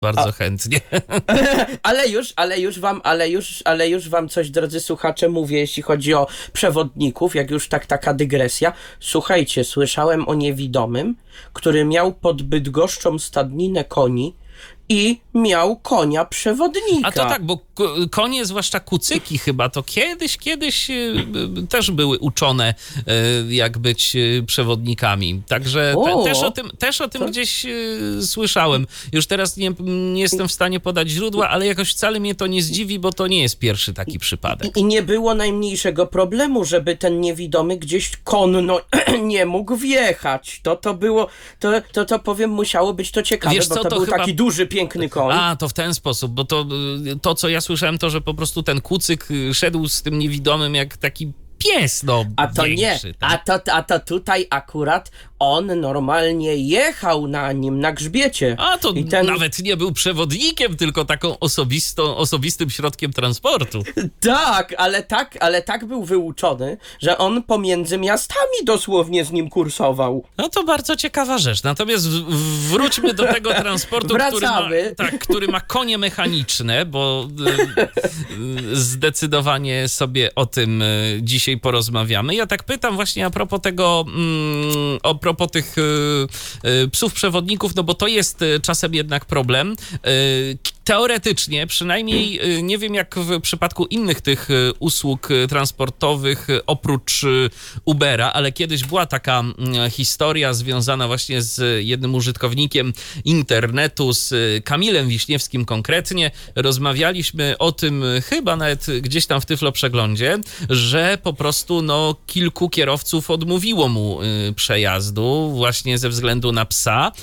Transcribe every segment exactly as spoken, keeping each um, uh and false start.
Bardzo A, chętnie. ale już, ale już wam, ale już, ale już wam coś, drodzy słuchacze, mówię, jeśli chodzi o przewodników, jak już tak taka dygresja. Słuchajcie, słyszałem o niewidomym, który miał pod Bydgoszczą stadninę koni i miał konia przewodnika. A to tak, bo k- konie, zwłaszcza kucyki chyba, to kiedyś, kiedyś y, y, też były uczone, y, jak być y, przewodnikami. Także te, O, też o tym, też o tym to... gdzieś y, słyszałem. Już teraz nie, nie jestem w stanie podać źródła, ale jakoś wcale mnie to nie zdziwi, bo to nie jest pierwszy taki przypadek. I, I nie było najmniejszego problemu, żeby ten niewidomy gdzieś konno nie mógł wjechać. To to było, to, to, to powiem, musiało być to ciekawe, Wiesz bo co, to, to był chyba... taki duży, piękny koń. A, to w ten sposób, bo to, to, co ja słyszałem, to, że po prostu ten kucyk szedł z tym niewidomym jak taki pies, no, A to większy, nie, tak? a to, a to tutaj akurat on normalnie jechał na nim, na grzbiecie. A to I ten... nawet nie był przewodnikiem, tylko taką osobistą, osobistym środkiem transportu. Tak, ale tak, ale tak był wyuczony, że on pomiędzy miastami dosłownie z nim kursował. No to bardzo ciekawa rzecz. Natomiast w- wróćmy do tego transportu, który ma, tak, który ma konie mechaniczne, bo y, y, zdecydowanie sobie o tym y, dzisiaj porozmawiamy. Ja tak pytam właśnie a propos tego, mm, a propos tych y, y, psów przewodników, no bo to jest y, czasem jednak problem. Y, Teoretycznie, przynajmniej nie wiem jak w przypadku innych tych usług transportowych oprócz Ubera, ale kiedyś była taka historia związana właśnie z jednym użytkownikiem internetu, z Kamilem Wiśniewskim konkretnie. Rozmawialiśmy o tym chyba nawet gdzieś tam w Tyflo Przeglądzie, że po prostu no, kilku kierowców odmówiło mu przejazdu właśnie ze względu na psa,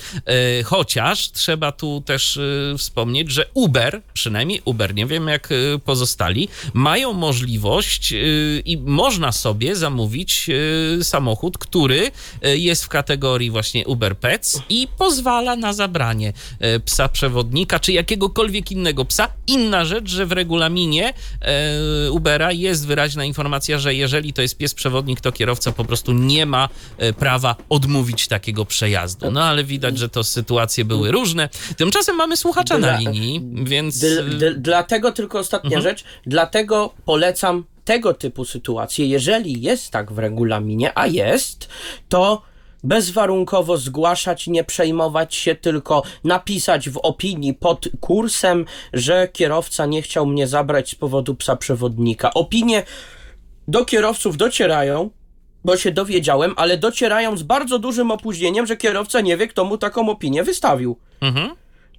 chociaż trzeba tu też wspomnieć, że Uber, przynajmniej Uber, nie wiem jak pozostali, mają możliwość i można sobie zamówić samochód, który jest w kategorii właśnie Uber Pets i pozwala na zabranie psa przewodnika, czy jakiegokolwiek innego psa. Inna rzecz, że w regulaminie Ubera jest wyraźna informacja, że jeżeli to jest pies przewodnik, to kierowca po prostu nie ma prawa odmówić takiego przejazdu. No ale widać, że to sytuacje były różne. Tymczasem mamy słuchacza na linii, więc... D- d- dlatego tylko ostatnia Mhm. rzecz, dlatego polecam tego typu sytuacje, jeżeli jest tak w regulaminie, a jest, to bezwarunkowo zgłaszać, nie przejmować się, tylko napisać w opinii pod kursem, że kierowca nie chciał mnie zabrać z powodu psa przewodnika. Opinie do kierowców docierają, bo się dowiedziałem, ale docierają z bardzo dużym opóźnieniem, że kierowca nie wie, kto mu taką opinię wystawił. Mhm.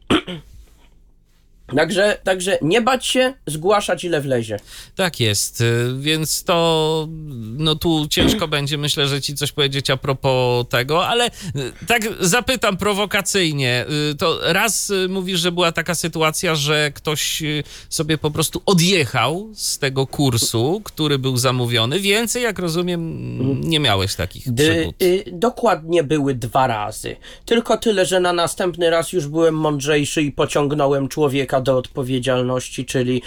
Także, także nie bać się, zgłaszać ile wlezie. Tak jest, więc to no tu ciężko będzie, myślę, że ci coś powiedzieć a propos tego, ale tak zapytam prowokacyjnie, to raz mówisz, że była taka sytuacja, że ktoś sobie po prostu odjechał z tego kursu, który był zamówiony, więcej jak rozumiem nie miałeś takich D- przygód. y, dokładnie były dwa razy. Tylko tyle, że na następny raz już byłem mądrzejszy i pociągnąłem człowieka do odpowiedzialności, czyli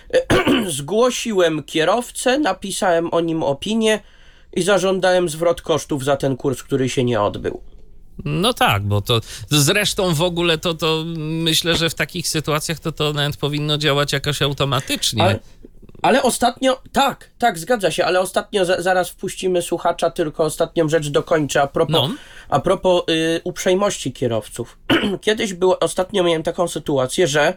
zgłosiłem kierowcę, napisałem o nim opinię i zażądałem zwrot kosztów za ten kurs, który się nie odbył. No tak, bo to zresztą w ogóle to, to myślę, że w takich sytuacjach to to nawet powinno działać jakoś automatycznie. Ale, ale ostatnio, tak, tak, zgadza się, ale ostatnio, za, zaraz wpuścimy słuchacza, tylko ostatnią rzecz dokończę a propos, No. a propos y, uprzejmości kierowców. Kiedyś było, ostatnio miałem taką sytuację, że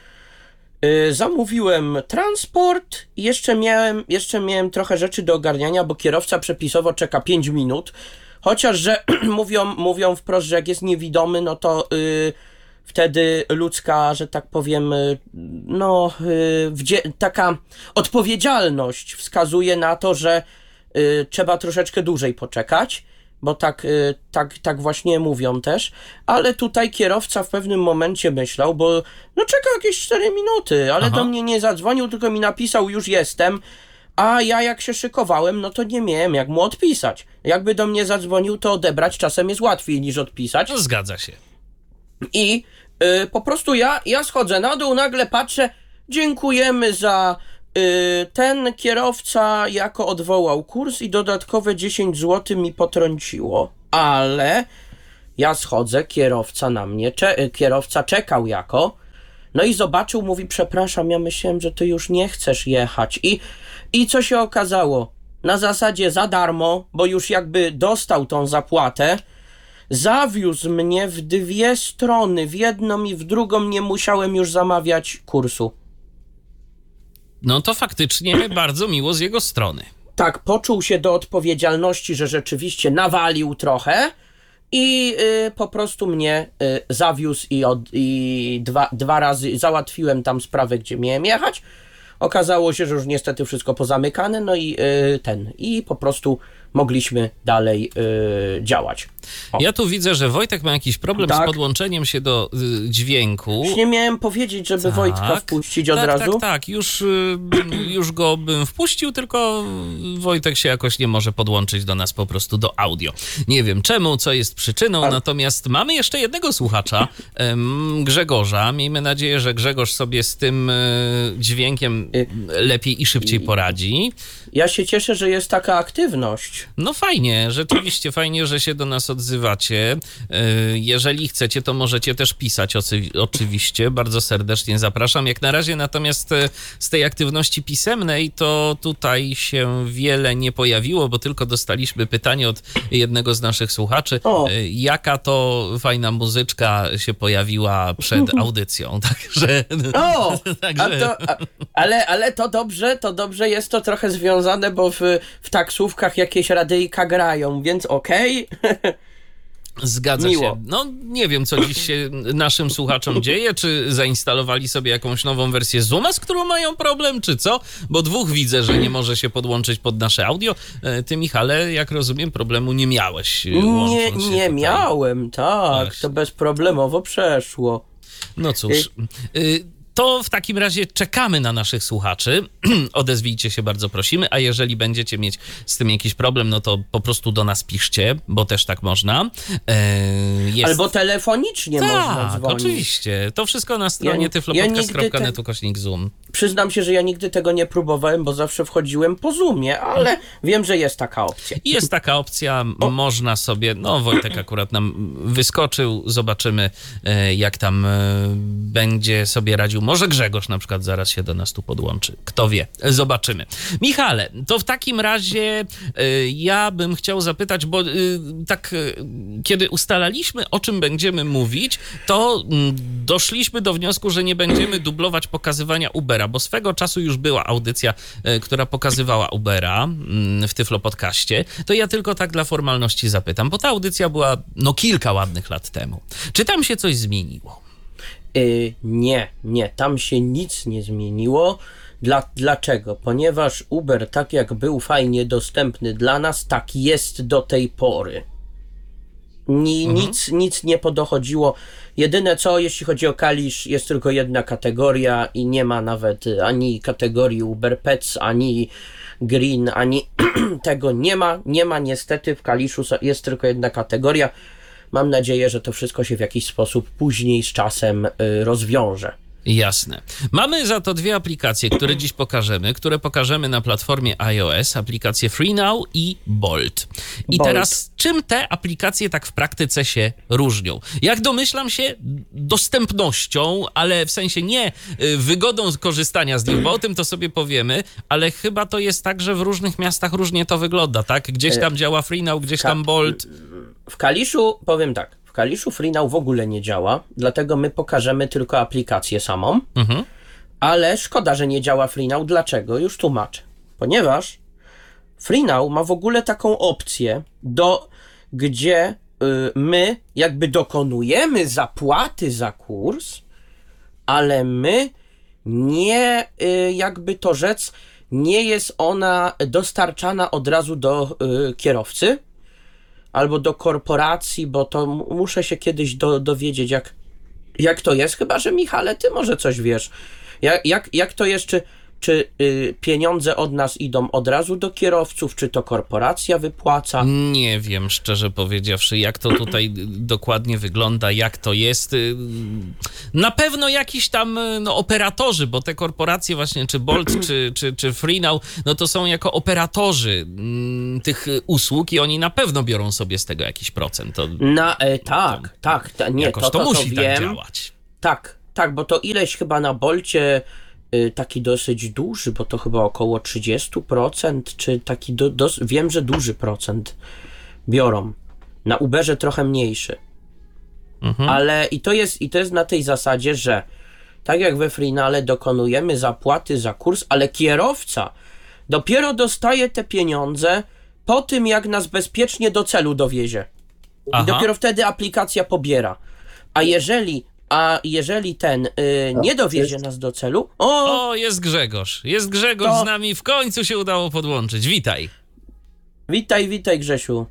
y, zamówiłem transport i jeszcze miałem, jeszcze miałem trochę rzeczy do ogarniania, bo kierowca przepisowo czeka pięć minut, chociaż, że mówią, mówią wprost, że jak jest niewidomy, no to y, wtedy ludzka, że tak powiem, y, no y, wdzie- taka odpowiedzialność wskazuje na to, że y, trzeba troszeczkę dłużej poczekać, bo tak, y, tak, tak właśnie mówią też, ale tutaj kierowca w pewnym momencie myślał, bo no czeka jakieś cztery minuty, ale Aha. do mnie nie zadzwonił, tylko mi napisał już jestem, a ja jak się szykowałem, no to nie miałem jak mu odpisać. Jakby do mnie zadzwonił, to odebrać czasem jest łatwiej niż odpisać. No zgadza się. I y, po prostu ja, ja schodzę na dół, nagle patrzę, dziękujemy za y, ten kierowca jako odwołał kurs i dodatkowe dziesięć złotych mi potrąciło. Ale ja schodzę, kierowca na mnie, cze- kierowca czekał jako No i zobaczył, mówi, przepraszam, ja myślałem, że ty już nie chcesz jechać. I, i co się okazało? Na zasadzie za darmo, bo już jakby dostał tą zapłatę, zawiózł mnie w dwie strony, w jedną i w drugą, nie musiałem już zamawiać kursu. No to faktycznie bardzo miło z jego strony. Tak, poczuł się do odpowiedzialności, że rzeczywiście nawalił trochę i y, po prostu mnie y, zawiózł i, od, i dwa, dwa razy załatwiłem tam sprawę, gdzie miałem jechać. Okazało się, że już niestety wszystko pozamykane, no i y, ten, i po prostu mogliśmy dalej y, działać. O. Ja tu widzę, że Wojtek ma jakiś problem tak. z podłączeniem się do y, dźwięku. Już nie miałem powiedzieć, żeby tak. Wojtka wpuścić od tak, razu. Tak, tak, już, y, już go bym wpuścił, tylko Wojtek się jakoś nie może podłączyć do nas po prostu do audio. Nie wiem czemu, co jest przyczyną, A... natomiast mamy jeszcze jednego słuchacza, ym, Grzegorza. Miejmy nadzieję, że Grzegorz sobie z tym y, dźwiękiem y... lepiej i szybciej poradzi. Ja się cieszę, że jest taka aktywność. No fajnie, rzeczywiście fajnie, że się do nas odzywacie. Jeżeli chcecie, to możecie też pisać oczywiście. Bardzo serdecznie zapraszam. Jak na razie natomiast z tej aktywności pisemnej to tutaj się wiele nie pojawiło, bo tylko dostaliśmy pytanie od jednego z naszych słuchaczy. O. Jaka to fajna muzyczka się pojawiła przed audycją. Także... O! Także... A to, a, ale, ale to dobrze, to dobrze jest to trochę związane, bo w, w taksówkach jakieś radyjka grają, więc okej. Okay. Zgadza Miło. się. No nie wiem, co dziś się naszym słuchaczom dzieje, czy zainstalowali sobie jakąś nową wersję Zooma, z którą mają problem, czy co? Bo dwóch widzę, że nie może się podłączyć pod nasze audio. Ty, Michale, jak rozumiem, problemu nie miałeś. Nie, nie miałem, tak. Właśnie. To bezproblemowo przeszło. No cóż... Y- To w takim razie czekamy na naszych słuchaczy. Odezwijcie się, bardzo prosimy, a jeżeli będziecie mieć z tym jakiś problem, no to po prostu do nas piszcie, bo też tak można. Jest... Albo telefonicznie tak, można dzwonić. Tak, oczywiście. To wszystko na stronie ja, tyflopodcast kropka net ukośnik zoom. Przyznam się, że ja nigdy tego nie próbowałem, bo zawsze wchodziłem po Zoomie, ale wiem, że jest taka opcja. Jest taka opcja, o. można sobie, no Wojtek akurat nam wyskoczył, zobaczymy jak tam będzie sobie radził. Może Grzegorz na przykład zaraz się do nas tu podłączy. Kto wie, zobaczymy. Michale, to w takim razie y, ja bym chciał zapytać, bo y, tak y, kiedy ustalaliśmy, o czym będziemy mówić, to y, doszliśmy do wniosku, że nie będziemy dublować pokazywania Ubera, bo swego czasu już była audycja, y, która pokazywała Ubera y, w Tyflo Podcaście. To ja tylko tak dla formalności zapytam, bo ta audycja była no kilka ładnych lat temu. Czy tam się coś zmieniło? Yy, nie, nie, tam się nic nie zmieniło. Dla, dlaczego? Ponieważ Uber, tak jak był fajnie dostępny dla nas, tak jest do tej pory. Ni, mhm. Nic, nic nie podochodziło. Jedyne co, jeśli chodzi o Kalisz, jest tylko jedna kategoria i nie ma nawet ani kategorii Uber Pets, ani Green, ani tego nie ma. Nie ma niestety, w Kaliszu jest tylko jedna kategoria. Mam nadzieję, że to wszystko się w jakiś sposób później z czasem y, rozwiąże. Jasne. Mamy za to dwie aplikacje, które dziś pokażemy, które pokażemy na platformie iOS, aplikacje FreeNow i Bolt. I Bolt. Teraz, czym te aplikacje tak w praktyce się różnią? Jak domyślam się, dostępnością, ale w sensie nie wygodą korzystania z nich, bo o tym to sobie powiemy, ale chyba to jest tak, że w różnych miastach różnie to wygląda, tak? Gdzieś tam działa FreeNow, gdzieś tam Bolt. W Kaliszu, powiem tak, w Kaliszu FreeNow w ogóle nie działa, dlatego my pokażemy tylko aplikację samą, mhm. ale szkoda, że nie działa FreeNow. Dlaczego? Już tłumaczę. Ponieważ FreeNow ma w ogóle taką opcję, do, gdzie y, my jakby dokonujemy zapłaty za kurs, ale my nie, y, jakby to rzec, nie jest ona dostarczana od razu do y, kierowcy, albo do korporacji, bo to m- muszę się kiedyś do, dowiedzieć, jak, jak to jest. Chyba że Michale, ty może coś wiesz. Jak, jak, jak to jest, czy, czy y, pieniądze od nas idą od razu do kierowców, czy to korporacja wypłaca? Nie wiem, szczerze powiedziawszy, jak to tutaj dokładnie wygląda, jak to jest. Na pewno jakiś tam no, operatorzy, bo te korporacje właśnie, czy Bolt, czy, czy, czy FreeNow, no to są jako operatorzy m, tych usług i oni na pewno biorą sobie z tego jakiś procent. To, na, e, tak, to, tak. Ta, nie, jakoś to, to, to musi to tak wiem. działać. Tak. tak, bo to ileś chyba na Bolcie y, taki dosyć duży, bo to chyba około trzydzieści procent, czy taki, do, dos, wiem, że duży procent biorą. Na Uberze trochę mniejszy. Mhm. Ale i to jest, i to jest na tej zasadzie, że tak jak we Freenale dokonujemy zapłaty za kurs, ale kierowca dopiero dostaje te pieniądze po tym, jak nas bezpiecznie do celu dowiezie. Aha. I dopiero wtedy aplikacja pobiera. A jeżeli, a jeżeli ten y, nie dowiezie nas do celu... O, o jest Grzegorz. Jest Grzegorz to... z nami. W końcu się udało podłączyć. Witaj. Witaj, witaj Grzesiu.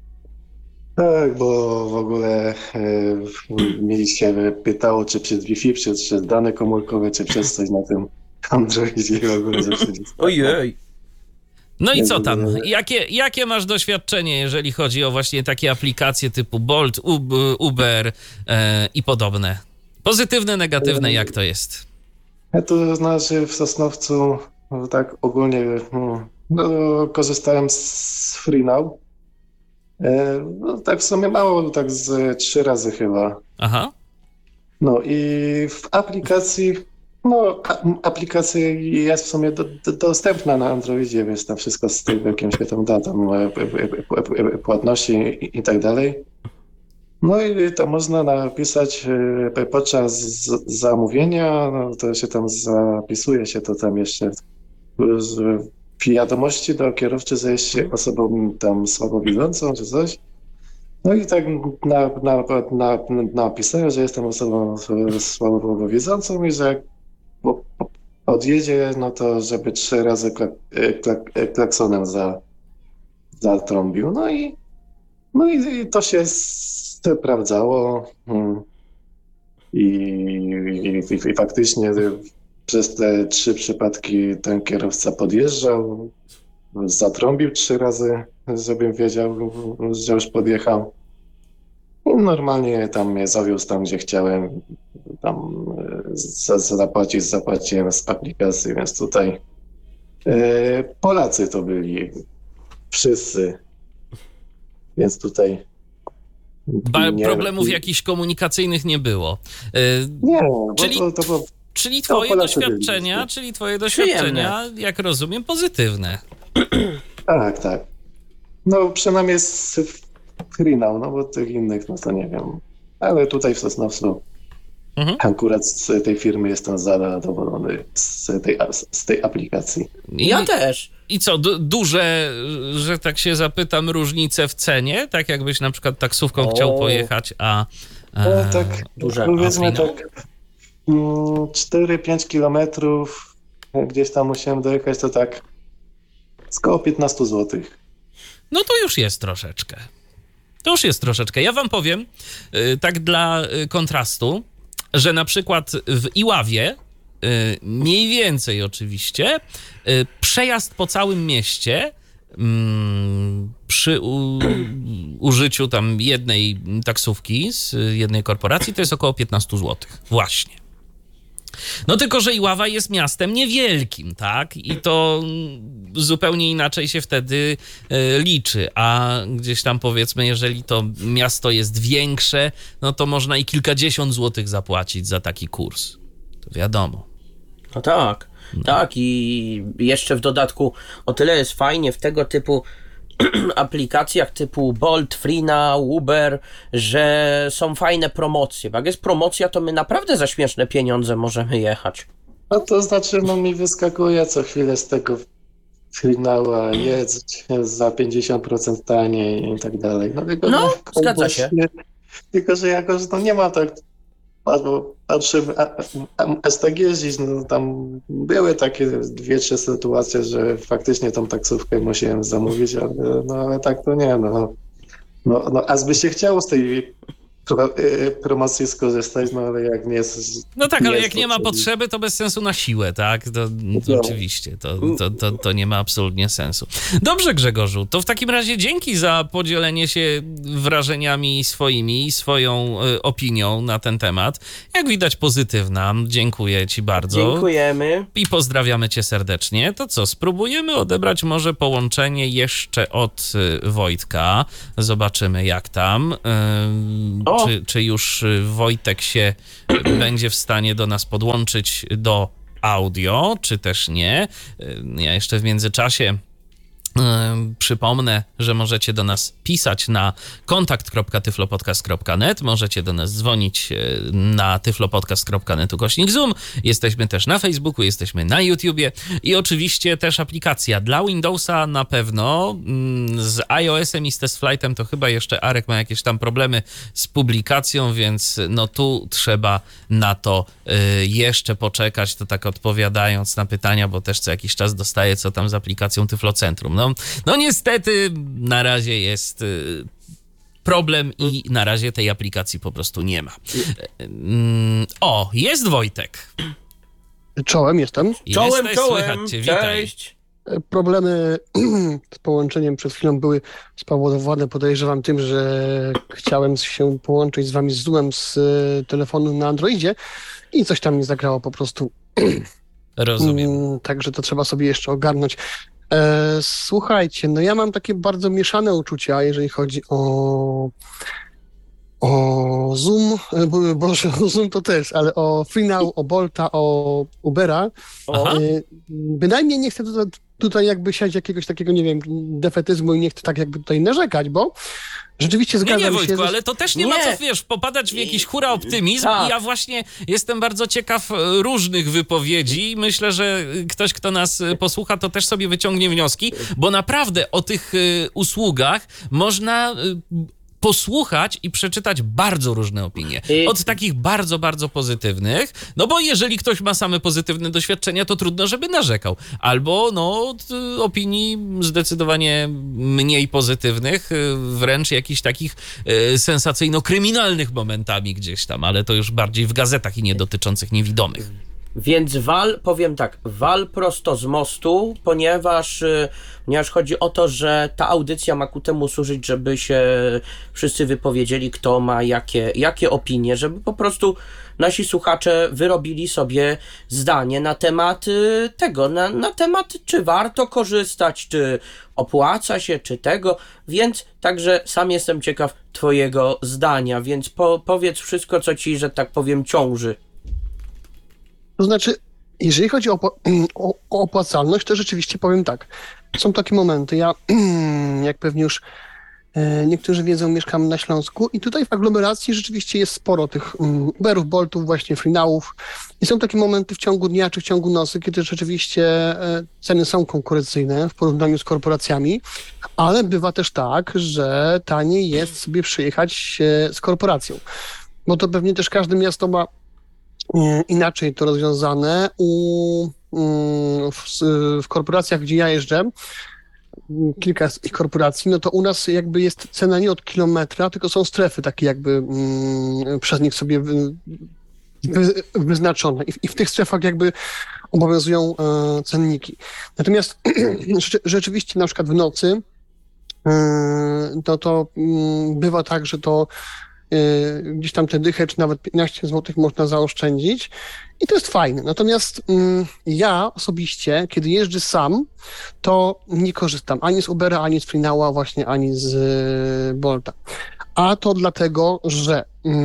Tak, bo w ogóle e, mieliście pytało, czy przez Wi-Fi, czy przez dane komórkowe, czy przez coś na tym Androidzie w ogóle zawsze. Ojej. No i co tam? Jakie, jakie masz doświadczenie, jeżeli chodzi o właśnie takie aplikacje typu Bolt, Uber e, i podobne? Pozytywne, negatywne, jak to jest? Ja to znaczy w Sosnowcu tak ogólnie no, korzystałem z Freenow. No tak w sumie mało, tak z trzy razy chyba. Aha. No i w aplikacji, no a, aplikacja jest w sumie do, do, dostępna na Androidzie, więc tam wszystko z tym, jakim się tam da, tam płatności i, i tak dalej. No i to można napisać podczas zamówienia, no to się tam zapisuje się to tam jeszcze z wiadomości do kierowcy, że jest się osobą tam słabowidzącą czy coś. No i tak na, na, na, napisałem, że jestem osobą słabowidzącą i że jak odjedzie, no to żeby trzy razy klak, klak, klaksonem za, zatrąbił. No i, no i to się sprawdzało. I, i, i, i faktycznie przez te trzy przypadki ten kierowca podjeżdżał, zatrąbił trzy razy, żebym wiedział, że już podjechał. I normalnie tam mnie zawiózł tam, gdzie chciałem. Tam za, zapłacić, zapłaciłem z aplikacji, więc tutaj e, Polacy to byli wszyscy. Więc tutaj ba- nie, problemów jakichś komunikacyjnych nie było. E, nie, bo czyli... to, to było... Czyli twoje doświadczenia, czyli twoje doświadczenia, Przyjemne. jak rozumiem, pozytywne. Tak, tak. No przynajmniej z Freenow, no bo tych innych, no to nie wiem. Ale tutaj w Sosnowcu mhm. akurat z tej firmy jestem zadowolony z tej, z tej aplikacji. Ja I, też. I co, du- duże, że tak się zapytam, różnice w cenie? Tak jakbyś na przykład taksówką o. chciał pojechać, a... No, tak, duże. Powiedzmy tak... cztery pięć kilometrów, gdzieś tam musiałem dojechać, to tak z koło piętnaście złotych. No to już jest troszeczkę. To już jest troszeczkę. Ja wam powiem, tak dla kontrastu, że na przykład w Iławie, mniej więcej oczywiście, przejazd po całym mieście przy u, użyciu tam jednej taksówki z jednej korporacji to jest około piętnaście złotych. Właśnie. No tylko, że Iława jest miastem niewielkim, tak? I to zupełnie inaczej się wtedy y, liczy, a gdzieś tam powiedzmy, jeżeli to miasto jest większe, no to można i kilkadziesiąt złotych zapłacić za taki kurs. To wiadomo. No tak, no. tak i jeszcze w dodatku o tyle jest fajnie w tego typu aplikacjach typu Bolt, Freenow, Uber, że są fajne promocje. Jak jest promocja, to my naprawdę za śmieszne pieniądze możemy jechać. No to znaczy, no mi wyskakuje co chwilę z tego Freenowa, jedź za pięćdziesiąt procent taniej i tak dalej. No, tylko, no zgadza się. Tylko, że jakoś no nie ma tak patrzę aż tak jeździć, no tam były takie dwie, trzy sytuacje, że faktycznie tą taksówkę musiałem zamówić, ale, no, ale tak to nie, no. No, no a by się chciało z tej pro, promocji skorzystać, no ale jak nie jest... No tak, nie ale jest jak nie ma potrzeby, to bez sensu na siłę, tak? To, to no. Oczywiście, to, to, to, to nie ma absolutnie sensu. Dobrze, Grzegorzu, to w takim razie dzięki za podzielenie się wrażeniami swoimi, swoją y, opinią na ten temat. Jak widać pozytywna, dziękuję ci bardzo. Dziękujemy. I pozdrawiamy cię serdecznie. To co, spróbujemy odebrać może połączenie jeszcze od y, Wojtka. Zobaczymy jak tam. Y, o, czy, czy już Wojtek się będzie w stanie do nas podłączyć do audio, czy też nie. Ja jeszcze w międzyczasie przypomnę, że możecie do nas pisać na kontakt kropka tyflopodcast kropka net, możecie do nas dzwonić na tyflopodcast kropka net ukośnik Zoom, jesteśmy też na Facebooku, jesteśmy na YouTubie i oczywiście też aplikacja dla Windowsa na pewno, z iOS-em i z TestFlightem to chyba jeszcze Arek ma jakieś tam problemy z publikacją, więc no tu trzeba na to jeszcze poczekać, to tak odpowiadając na pytania, bo też co jakiś czas dostaję, co tam z aplikacją Tyflocentrum. No, no niestety na razie jest problem i na razie tej aplikacji po prostu nie ma. O, jest Wojtek. Czołem jestem. Czołem, Jesteś, czołem. słychać cię, witaj. Cześć. Problemy z połączeniem przed chwilą były spowodowane, podejrzewam, tym, że chciałem się połączyć z wami z Zoomem z telefonu na Androidzie i coś tam nie zagrało po prostu. Rozumiem. Także to trzeba sobie jeszcze ogarnąć. E, słuchajcie, no ja mam takie bardzo mieszane uczucia, jeżeli chodzi o o Zoom, bo, boże, o Zoom to też, ale o FreeNow, o Bolta, o Ubera. Aha. E, bynajmniej nie chcę tutaj, tutaj jakby siać jakiegoś takiego, nie wiem, defetyzmu i nie chcę tak jakby tutaj narzekać, bo rzeczywiście zgadzam nie, nie, Wojtku, się... ale to też nie, Nie. ma co, wiesz, popadać w jakiś hura optymizm. Tak. I ja właśnie jestem bardzo ciekaw różnych wypowiedzi. Myślę, że ktoś, kto nas posłucha, to też sobie wyciągnie wnioski, bo naprawdę o tych y, usługach można... Y, posłuchać i przeczytać bardzo różne opinie. Od takich bardzo, bardzo pozytywnych, no bo jeżeli ktoś ma same pozytywne doświadczenia, to trudno, żeby narzekał. Albo, no, od opinii zdecydowanie mniej pozytywnych, wręcz jakichś takich sensacyjno-kryminalnych momentami gdzieś tam, ale to już bardziej w gazetach i nie dotyczących niewidomych. Więc wal, powiem tak, wal prosto z mostu, ponieważ, y, ponieważ chodzi o to, że ta audycja ma ku temu służyć, żeby się wszyscy wypowiedzieli, kto ma jakie, jakie opinie, żeby po prostu nasi słuchacze wyrobili sobie zdanie na temat y, tego, na, na temat, czy warto korzystać, czy opłaca się, czy tego, więc także sam jestem ciekaw twojego zdania, więc po, powiedz wszystko, co ci, że tak powiem, ciąży. To znaczy, jeżeli chodzi o, o, o opłacalność, to rzeczywiście powiem tak. Są takie momenty, ja, jak pewnie już e, niektórzy wiedzą, mieszkam na Śląsku i tutaj w aglomeracji rzeczywiście jest sporo tych um, Uberów, Boltów, właśnie FreeNowów i są takie momenty w ciągu dnia czy w ciągu nocy, kiedy rzeczywiście e, ceny są konkurencyjne w porównaniu z korporacjami, ale bywa też tak, że taniej jest sobie przyjechać e, z korporacją, bo to pewnie też każde miasto ma inaczej to rozwiązane. U, w, w korporacjach, gdzie ja jeżdżę, kilka z ich korporacji, no to u nas jakby jest cena nie od kilometra, tylko są strefy takie jakby mm, przez nich sobie wy, wy, wyznaczone I w, i w tych strefach jakby obowiązują e, cenniki. Natomiast rzeczywiście na przykład w nocy e, to, to mm, bywa tak, że to Yy, gdzieś tam te dychę, czy nawet piętnaście złotych można zaoszczędzić i to jest fajne. Natomiast yy, ja osobiście, kiedy jeżdżę sam, to nie korzystam ani z Ubera, ani z FreeNowa, właśnie ani z yy, Bolta. A to dlatego, że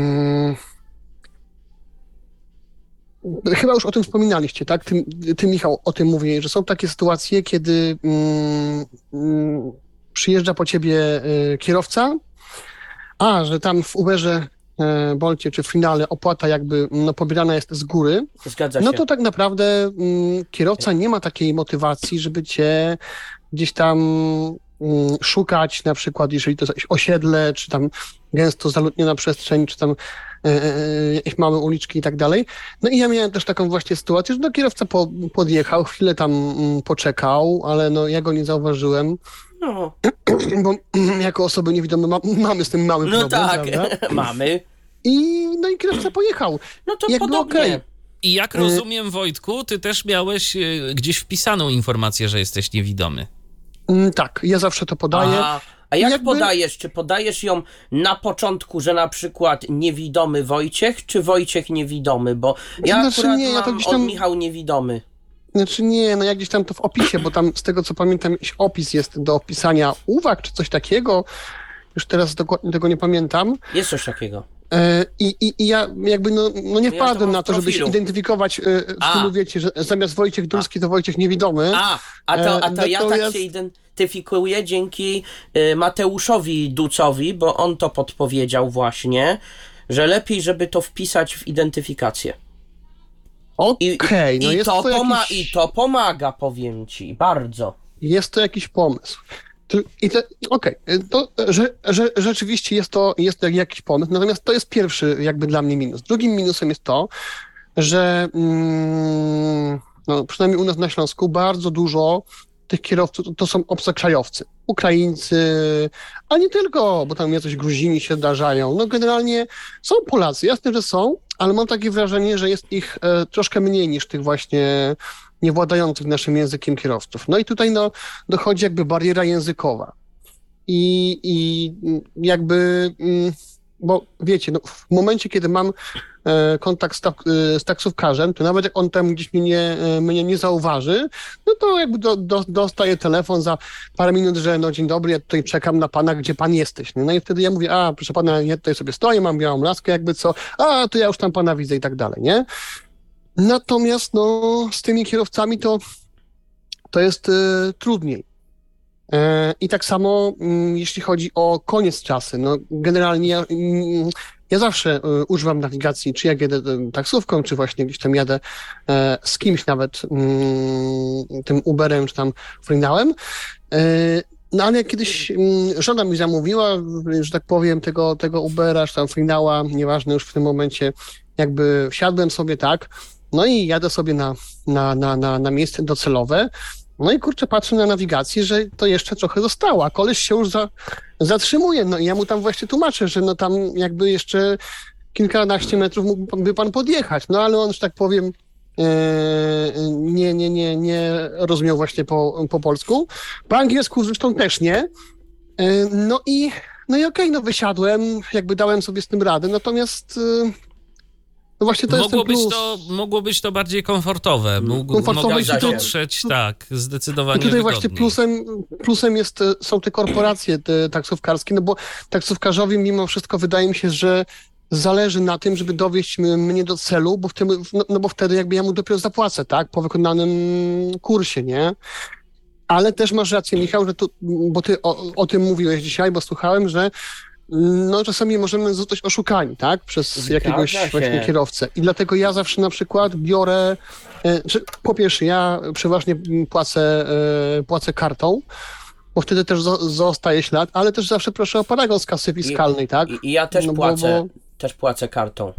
yy, chyba już o tym wspominaliście, tak? Ty, ty Michał, o tym mówię, że są takie sytuacje, kiedy yy, yy, przyjeżdża po ciebie yy, kierowca, a, że tam w Uberze, e, Bolcie czy Finale opłata jakby no, pobierana jest z góry, Zgadza się. No to tak naprawdę mm, kierowca nie ma takiej motywacji, żeby cię gdzieś tam mm, szukać, na przykład jeżeli to jest jakieś osiedle, czy tam gęsto zaludniona przestrzeń, czy tam e, e, jakieś małe uliczki i tak dalej. No i ja miałem też taką właśnie sytuację, że no, kierowca po, podjechał, chwilę tam mm, poczekał, ale no ja go nie zauważyłem. No. Bo jako osoby niewidome ma, mamy z tym mały No problem, tak, prawda? mamy. I, no i kierowca pojechał. No to jakby podobnie. okej. I jak rozumiem, Wojtku, ty też miałeś gdzieś wpisaną informację, że jesteś niewidomy. Mm, tak, ja zawsze to podaję. Aha. A jak Jakby- podajesz? Czy podajesz ją na początku, że na przykład niewidomy Wojciech, czy Wojciech niewidomy? Bo ja Znaczy akurat nie, ja mam to gdzieś tam- od Michał niewidomy. Znaczy nie, no jak gdzieś tam to w opisie, bo tam z tego co pamiętam jakiś opis jest do opisania uwag czy coś takiego. Już teraz dokładnie tego nie pamiętam. Jest coś takiego. I, i, I ja jakby no, no nie wpadłem ja na to, żeby się identyfikować w stylu, wiecie, że zamiast Wojciech Dulski to Wojciech Niewidomy. A, a to, a to no ja to tak jest... się identyfikuję dzięki Mateuszowi Ducowi, bo on to podpowiedział właśnie, że lepiej, żeby to wpisać w identyfikację. Okej, okay, no i, jest to to poma- jakiś... I to pomaga, powiem ci, bardzo. Jest to jakiś pomysł. I te, okej, okay, to że, że, rzeczywiście jest to, jest to jakiś pomysł, natomiast to jest pierwszy jakby dla mnie minus. Drugim minusem jest to, że mm, no, przynajmniej u nas na Śląsku bardzo dużo tych kierowców to, to są obcokrajowcy, Ukraińcy, a nie tylko, bo tam jacyś Gruzini się zdarzają. No generalnie są Polacy, jasne, że są, ale mam takie wrażenie, że jest ich e, troszkę mniej niż tych właśnie niewładających naszym językiem kierowców. No i tutaj no, dochodzi jakby bariera językowa. I, i jakby, bo wiecie, no, w momencie, kiedy mam e, kontakt z, tak, e, z taksówkarzem, to nawet jak on tam gdzieś mnie nie, e, mnie nie zauważy, no to jakby do, do, dostaję telefon za parę minut, że no dzień dobry, ja tutaj czekam na pana, gdzie pan jesteś. No i wtedy ja mówię, a proszę pana, ja tutaj sobie stoję, mam białą laskę, jakby co, a to ja już tam pana widzę i tak dalej, nie? Natomiast no, z tymi kierowcami to, to jest y, trudniej. E, I tak samo y, jeśli chodzi o koniec trasy. No, generalnie ja, y, ja zawsze y, używam nawigacji, czy jak jedę y, taksówką, czy właśnie gdzieś tam jadę y, z kimś nawet y, tym Uberem, czy tam Freenown'em. Y, no ale kiedyś y, żona mi zamówiła, że tak powiem, tego, tego Ubera, czy tam Freenowa, nieważne już w tym momencie, jakby wsiadłem sobie tak, no i jadę sobie na, na, na, na, na miejsce docelowe, no i kurczę, patrzę na nawigację, że to jeszcze trochę zostało, a koleś się już za, zatrzymuje, no i ja mu tam właśnie tłumaczę, że no tam jakby jeszcze kilkanaście metrów mógłby pan podjechać, no ale on, że tak powiem, e, nie, nie, nie, nie rozumiał właśnie po, po polsku, po angielsku zresztą też nie, e, no i no i okej, okay, no wysiadłem, jakby dałem sobie z tym radę, natomiast e, no właśnie to mogło, jest ten być plus. to, mogło być to bardziej komfortowe. Mógł, komfortowe mogłeś i to- dotrzeć, tak, zdecydowanie I tutaj wygodniej. właśnie plusem, plusem jest, e, są te korporacje te taksówkarskie, no bo taksówkarzowi mimo wszystko wydaje mi się, że zależy na tym, żeby dowieźć m- mnie do celu, bo, w tym, no, no bo wtedy jakby ja mu dopiero zapłacę, tak, po wykonanym kursie, nie? Ale też masz rację, Michał, że tu, bo ty o, o tym mówiłeś dzisiaj, bo słuchałem, że no czasami możemy zostać oszukani, tak? Przez Zgadza jakiegoś się. właśnie kierowcę. I dlatego ja zawsze na przykład biorę, e, że po pierwsze ja przeważnie płacę, e, płacę kartą, bo wtedy też zo- zostaje ślad, ale też zawsze proszę o paragon z kasy fiskalnej, tak? I, i ja też No bo- płacę, bo- też płacę kartą.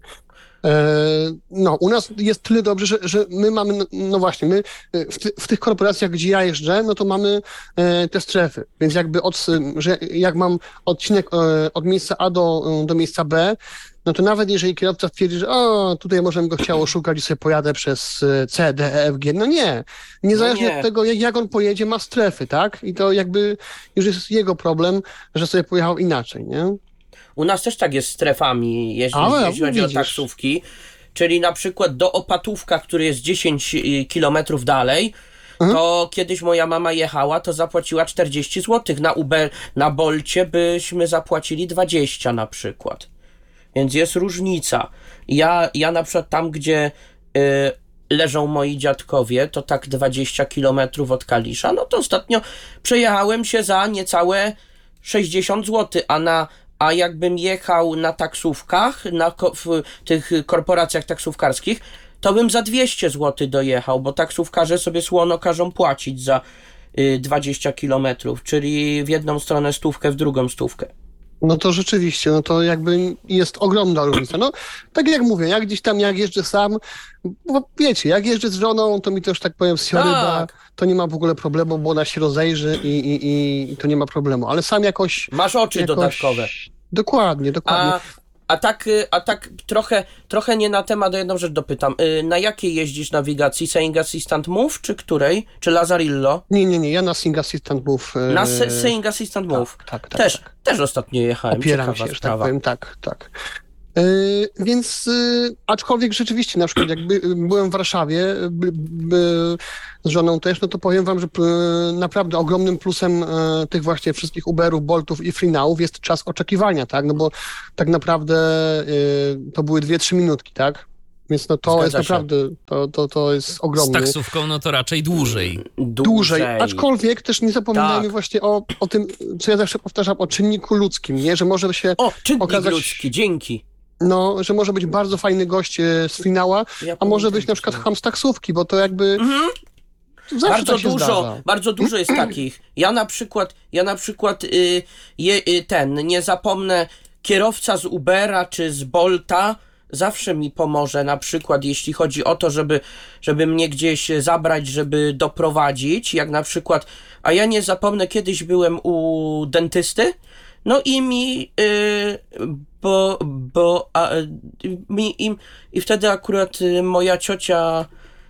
E, No, u nas jest tyle dobrze, że, że my mamy, no- no właśnie, my e, w, ty, w tych korporacjach, gdzie ja jeżdżę, no to mamy e, te strefy, więc jakby od, że jak mam odcinek e, od miejsca A do, do miejsca B, no to nawet jeżeli kierowca twierdzi, że o, tutaj może bym go chciał oszukać i sobie pojadę przez e, C, D, E, F, G, no nie. Niezależnie nie. od tego, jak, jak on pojedzie, ma strefy, tak? I to jakby już jest jego problem, że sobie pojechał inaczej, nie? U nas też tak jest z strefami, jeśli, Ale, jeśli chodzi widzisz. o taksówki. Czyli na przykład do Opatówka, który jest dziesięć kilometrów dalej, Mhm. to kiedyś moja mama jechała, to zapłaciła czterdzieści złotych. Na Uber, na Bolcie byśmy zapłacili dwadzieścia na przykład. Więc jest różnica. Ja, ja na przykład tam, gdzie y, leżą moi dziadkowie, to tak dwadzieścia kilometrów od Kalisza, no to ostatnio przejechałem się za niecałe sześćdziesiąt złotych, a na A jakbym jechał na taksówkach, na ko- w tych korporacjach taksówkarskich, to bym za dwieście złotych dojechał, bo taksówkarze sobie słono każą płacić za y, dwadzieścia kilometrów, czyli w jedną stronę stówkę, w drugą stówkę. No to rzeczywiście, no to jakby jest ogromna różnica. No tak jak mówię, jak gdzieś tam, jak jeżdżę sam, bo wiecie, jak jeżdżę z żoną, to mi też tak powiem sioryba, Tak. to nie ma w ogóle problemu, bo ona się rozejrzy i, i, i to nie ma problemu. Ale sam jakoś... Masz oczy jakoś... dodatkowe. Dokładnie, dokładnie. A, a, tak, y, a tak trochę, trochę nie na temat, o jedną rzecz dopytam. Y, Na jakiej jeździsz nawigacji? Saying Assistant Move, czy której? Czy Lazarillo? Nie, nie, nie, ja na Sing Assistant Move... e, Na Se- Saying Assistant Move. tak, tak, też, tak. też ostatnio jechałem. Opieram Ciekawa się, że tak sprawa. powiem, tak, tak. Yy, więc yy, aczkolwiek rzeczywiście, na przykład jak by, byłem w Warszawie by, by, z żoną też, no to powiem wam, że yy, naprawdę ogromnym plusem yy, tych właśnie wszystkich Uberów, Boltów i FreeNowów jest czas oczekiwania, tak, no bo tak naprawdę yy, to były dwie, trzy minutki, tak, więc no to Zgadza jest się. naprawdę, to, to, to jest ogromny. Z taksówką no to raczej dłużej. Dłużej, aczkolwiek też nie zapominajmy Tak. właśnie o, o tym, co ja zawsze powtarzam, o czynniku ludzkim, nie, że może się O, czynnik okazać, ludzki, dzięki. no, że może być bardzo fajny gość e, z finała, Ja a może pamiętam być na przykład to. ham z taksówki, bo to jakby Mhm. zawsze Bardzo tak się dużo, zdarza. bardzo dużo jest takich. Ja na przykład, ja na przykład y, je, y, ten, nie zapomnę, kierowca z Ubera czy z Bolta zawsze mi pomoże, na przykład jeśli chodzi o to, żeby, żeby mnie gdzieś zabrać, żeby doprowadzić, jak na przykład, a ja nie zapomnę, kiedyś byłem u dentysty, no i mi, y, bo, bo, a, y, mi, im, i wtedy akurat y, moja ciocia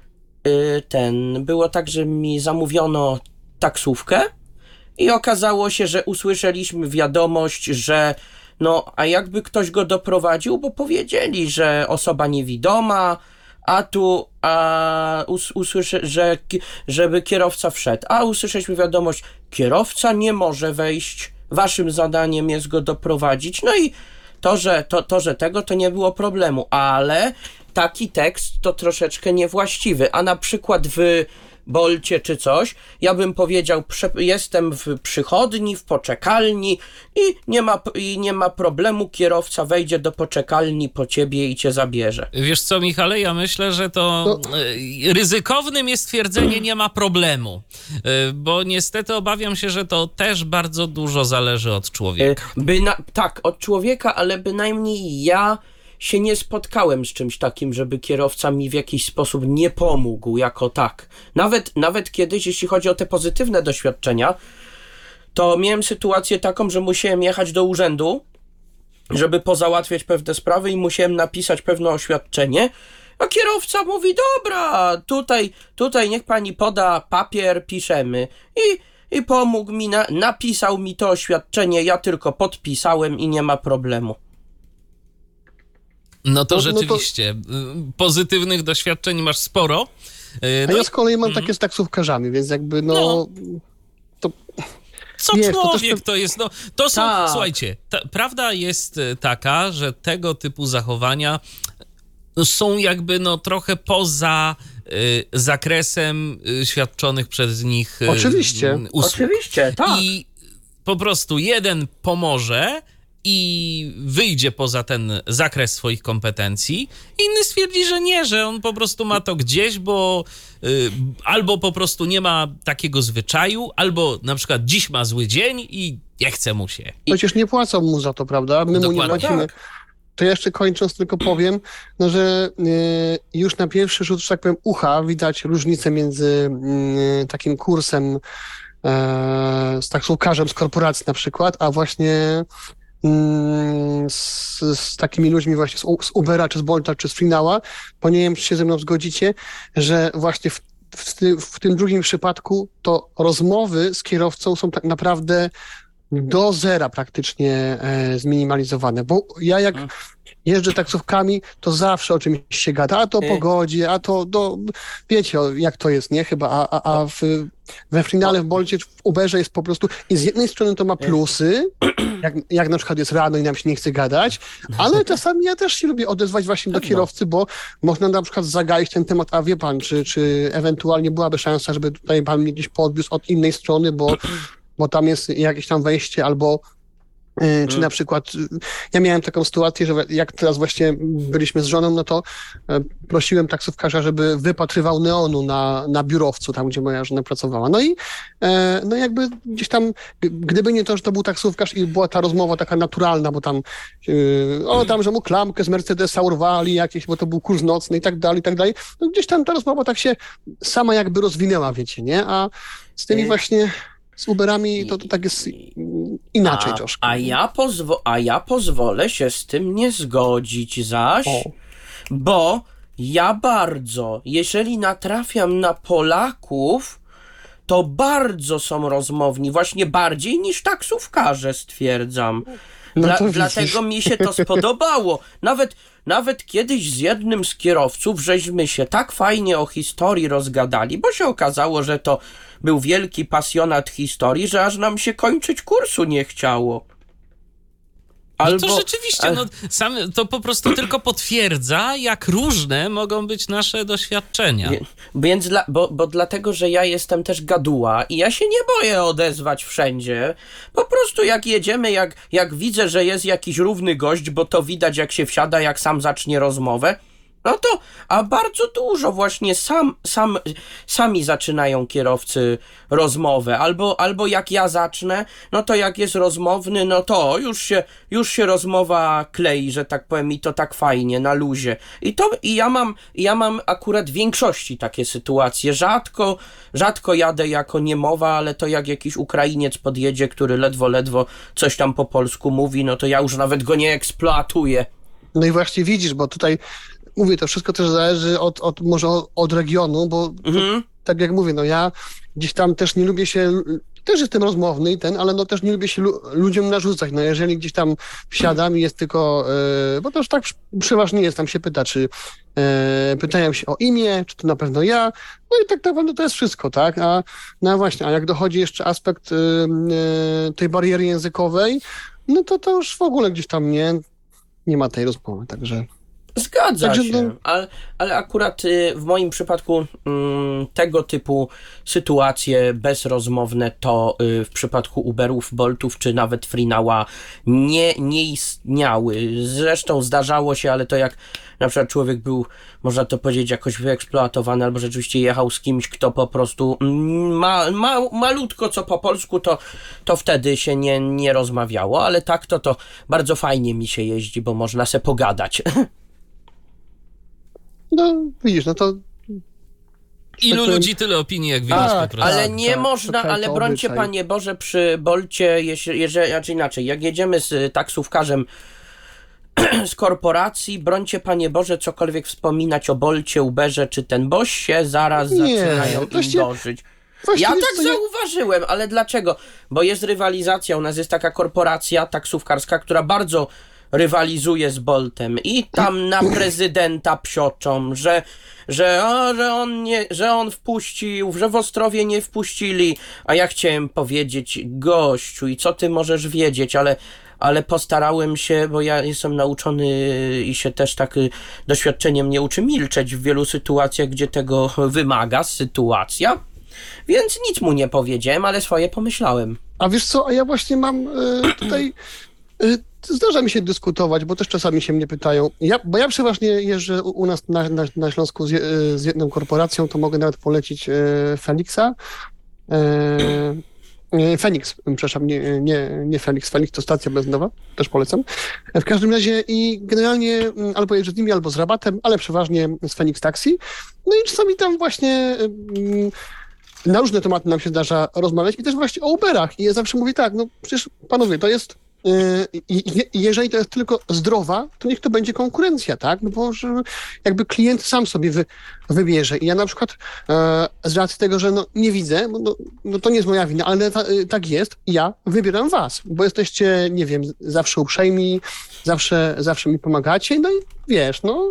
y, ten, było tak, że mi zamówiono taksówkę i okazało się, że usłyszeliśmy wiadomość, że no, a jakby ktoś go doprowadził, bo powiedzieli, że osoba niewidoma, a tu, a us, usłyszę, że, ki- żeby kierowca wszedł, a usłyszeliśmy wiadomość, kierowca nie może wejść, waszym zadaniem jest go doprowadzić, no i to, że, to, to, że tego, to nie było problemu, ale taki tekst to troszeczkę niewłaściwy, a na przykład w Bolcie czy coś, ja bym powiedział, prze, jestem w przychodni, w poczekalni i nie ma, i nie ma problemu, kierowca wejdzie do poczekalni po ciebie i cię zabierze. Wiesz co, Michale, ja myślę, że to No. e, ryzykownym jest twierdzenie nie ma problemu, e, bo niestety obawiam się, że to też bardzo dużo zależy od człowieka. Y, By na, tak, od człowieka, ale bynajmniej ja się nie spotkałem z czymś takim, żeby kierowca mi w jakiś sposób nie pomógł jako tak. Nawet, nawet kiedyś, jeśli chodzi o te pozytywne doświadczenia, to miałem sytuację taką, że musiałem jechać do urzędu, żeby pozałatwiać pewne sprawy i musiałem napisać pewne oświadczenie, a kierowca mówi, dobra, tutaj, tutaj niech pani poda papier, piszemy. I, i pomógł mi, na, napisał mi to oświadczenie, ja tylko podpisałem i nie ma problemu. No to No- no to- rzeczywiście, y, pozytywnych doświadczeń masz sporo. Y, A No ja i z kolei mam takie z taksówkarzami, więc jakby no, No. to co wiesz, to człowiek też- to jest, no to są, Tak. słuchajcie, ta, prawda jest y, taka, że tego typu zachowania są jakby no trochę poza y, zakresem y, świadczonych przez nich y, Oczywiście. y, usług. Oczywiście, tak. I po prostu jeden pomoże i wyjdzie poza ten zakres swoich kompetencji, inny stwierdzi, że nie, że on po prostu ma to gdzieś, bo y, albo po prostu nie ma takiego zwyczaju, albo na przykład dziś ma zły dzień i nie chce mu się. przecież nie płacą mu za to, prawda? My mu nie Dokładnie. płacimy. Tak. To jeszcze kończąc tylko powiem, no, że y, już na pierwszy rzut, że tak powiem, ucha widać różnicę między y, takim kursem e, z taksówkarzem z korporacji na przykład, a właśnie mm, z, z takimi ludźmi właśnie z, U- z Ubera, czy z Bolta, czy z FreeNowa, bo nie wiem, czy się ze mną zgodzicie, że właśnie w, w, ty, w tym drugim przypadku to rozmowy z kierowcą są tak naprawdę do zera praktycznie e, zminimalizowane, bo ja jak Mm. jeżdżę taksówkami, to zawsze o czymś się gada, a to o Y. pogodzie, a to do, wiecie o, jak to jest, nie? Chyba, a, a, a w, we FreeNale, w Bolcie, w Uberze jest po prostu, i z jednej strony to ma plusy, jak, jak na przykład jest rano i nam się nie chce gadać, ale czasami ja też się lubię odezwać właśnie do Pewno. kierowcy, bo można na przykład zagaić ten temat, a wie pan, czy, czy ewentualnie byłaby szansa, żeby tutaj pan mnie gdzieś podwiózł od innej strony, bo bo tam jest jakieś tam wejście, albo y, czy na przykład, y, ja miałem taką sytuację, że jak teraz właśnie byliśmy z żoną, no to y, prosiłem taksówkarza, żeby wypatrywał neonu na, na biurowcu, tam gdzie moja żona pracowała. No i e, no jakby gdzieś tam, g- gdyby nie to, że to był taksówkarz i była ta rozmowa taka naturalna, bo tam y, o tam, że mu klamkę z Mercedesa urwali jakieś, bo to był kurs nocny i tak dalej, i tak dalej, no gdzieś tam ta rozmowa tak się sama jakby rozwinęła, wiecie, nie? A z tymi Y, właśnie z Uberami to, to tak jest inaczej a, troszkę. a, ja pozwo- a ja pozwolę się z tym nie zgodzić zaś, O. bo ja bardzo, jeżeli natrafiam na Polaków, to bardzo są rozmowni, właśnie bardziej niż taksówkarze, stwierdzam. No Dla, dlatego mi się to spodobało. Nawet, nawet kiedyś z jednym z kierowców żeśmy się tak fajnie o historii rozgadali, bo się okazało, że to był wielki pasjonat historii, że aż nam się kończyć kursu nie chciało. Albo, no to rzeczywiście, no, sam, to po prostu tylko potwierdza, jak różne mogą być nasze doświadczenia. Więc dla, bo, bo dlatego, że ja jestem też gaduła i ja się nie boję odezwać wszędzie. Po prostu jak jedziemy, jak, jak widzę, że jest jakiś równy gość, bo to widać jak się wsiada, jak sam zacznie rozmowę, no to, a bardzo dużo właśnie sam, sam, sami zaczynają kierowcy rozmowę, albo, albo jak ja zacznę, no to jak jest rozmowny, no to już się, już się rozmowa klei, że tak powiem, i to tak fajnie, na luzie. I to, i ja mam, ja mam akurat w większości takie sytuacje, rzadko, rzadko jadę jako niemowa, ale to jak jakiś Ukrainiec podjedzie, który ledwo, ledwo coś tam po polsku mówi, no to ja już nawet go nie eksploatuję. No i właśnie widzisz, bo tutaj mówię, to wszystko też zależy od, od może od regionu, bo mhm. to, tak jak mówię, no ja gdzieś tam też nie lubię się, też jestem rozmowny i ten, ale no też nie lubię się lu, ludziom narzucać. No jeżeli gdzieś tam wsiadam i jest tylko, yy, bo to już tak przeważnie jest, tam się pyta, czy yy, pytają się o imię, czy to na pewno ja, no i tak naprawdę to jest wszystko, tak? A no właśnie, a jak dochodzi jeszcze aspekt yy, yy, tej bariery językowej, no to to już w ogóle gdzieś tam nie, nie ma tej rozmowy, także... Zgadza Także się, no... ale, ale akurat y, w moim przypadku y, tego typu sytuacje bezrozmowne to y, w przypadku Uberów, Boltów czy nawet Freenowa nie, nie istniały. Zresztą zdarzało się, ale to jak na przykład człowiek był, można to powiedzieć, jakoś wyeksploatowany albo rzeczywiście jechał z kimś, kto po prostu ma, ma, malutko co po polsku, to, to wtedy się nie, nie rozmawiało, ale tak to, to bardzo fajnie mi się jeździ, bo można se pogadać. No, widzisz, no to... Ilu tak ludzi, tyle opinii, jak widać tak, po prostu. Ale nie tak, można, ale brońcie obyczaj. Panie Boże, przy Bolcie, jeżeli, jeżeli, znaczy inaczej, jak jedziemy z taksówkarzem z korporacji, brońcie Panie Boże, cokolwiek wspominać o Bolcie, Uberze czy ten, bo się zaraz nie, zaczynają im dożyć. Ja tak zauważyłem, ale dlaczego? Bo jest rywalizacja, u nas jest taka korporacja taksówkarska, która bardzo rywalizuje z Boltem i tam na prezydenta psioczą, że, że, o, że, on nie, że on wpuścił, że w Ostrowie nie wpuścili, a ja chciałem powiedzieć, gościu, i co ty możesz wiedzieć, ale, ale postarałem się, bo ja jestem nauczony i się też tak doświadczeniem nie uczy milczeć w wielu sytuacjach, gdzie tego wymaga sytuacja, więc nic mu nie powiedziałem, ale swoje pomyślałem. A wiesz co, a ja właśnie mam y, tutaj... Y, Zdarza mi się dyskutować, bo też czasami się mnie pytają. Ja, bo ja przeważnie jeżdżę u nas na, na, na Śląsku z, z jedną korporacją, to mogę nawet polecić e, Felixa. E, Fenix, przepraszam, nie, nie, nie Felix. Felix to stacja benzynowa, też polecam. W każdym razie i generalnie albo jeżdżę z nimi, albo z rabatem, ale przeważnie z Fenix Taxi. No i czasami tam właśnie... Na różne tematy nam się zdarza rozmawiać i też właśnie o Uberach. I ja zawsze mówię tak, no przecież panowie, to jest... Yy, jeżeli to jest tylko zdrowa, to niech to będzie konkurencja, tak? No bo że jakby klient sam sobie wy, wybierze. I ja na przykład e, z racji tego, że no, nie widzę, no, no to nie jest moja wina, ale ta, tak jest, ja wybieram was, bo jesteście, nie wiem, zawsze uprzejmi, zawsze, zawsze mi pomagacie, no i wiesz, no...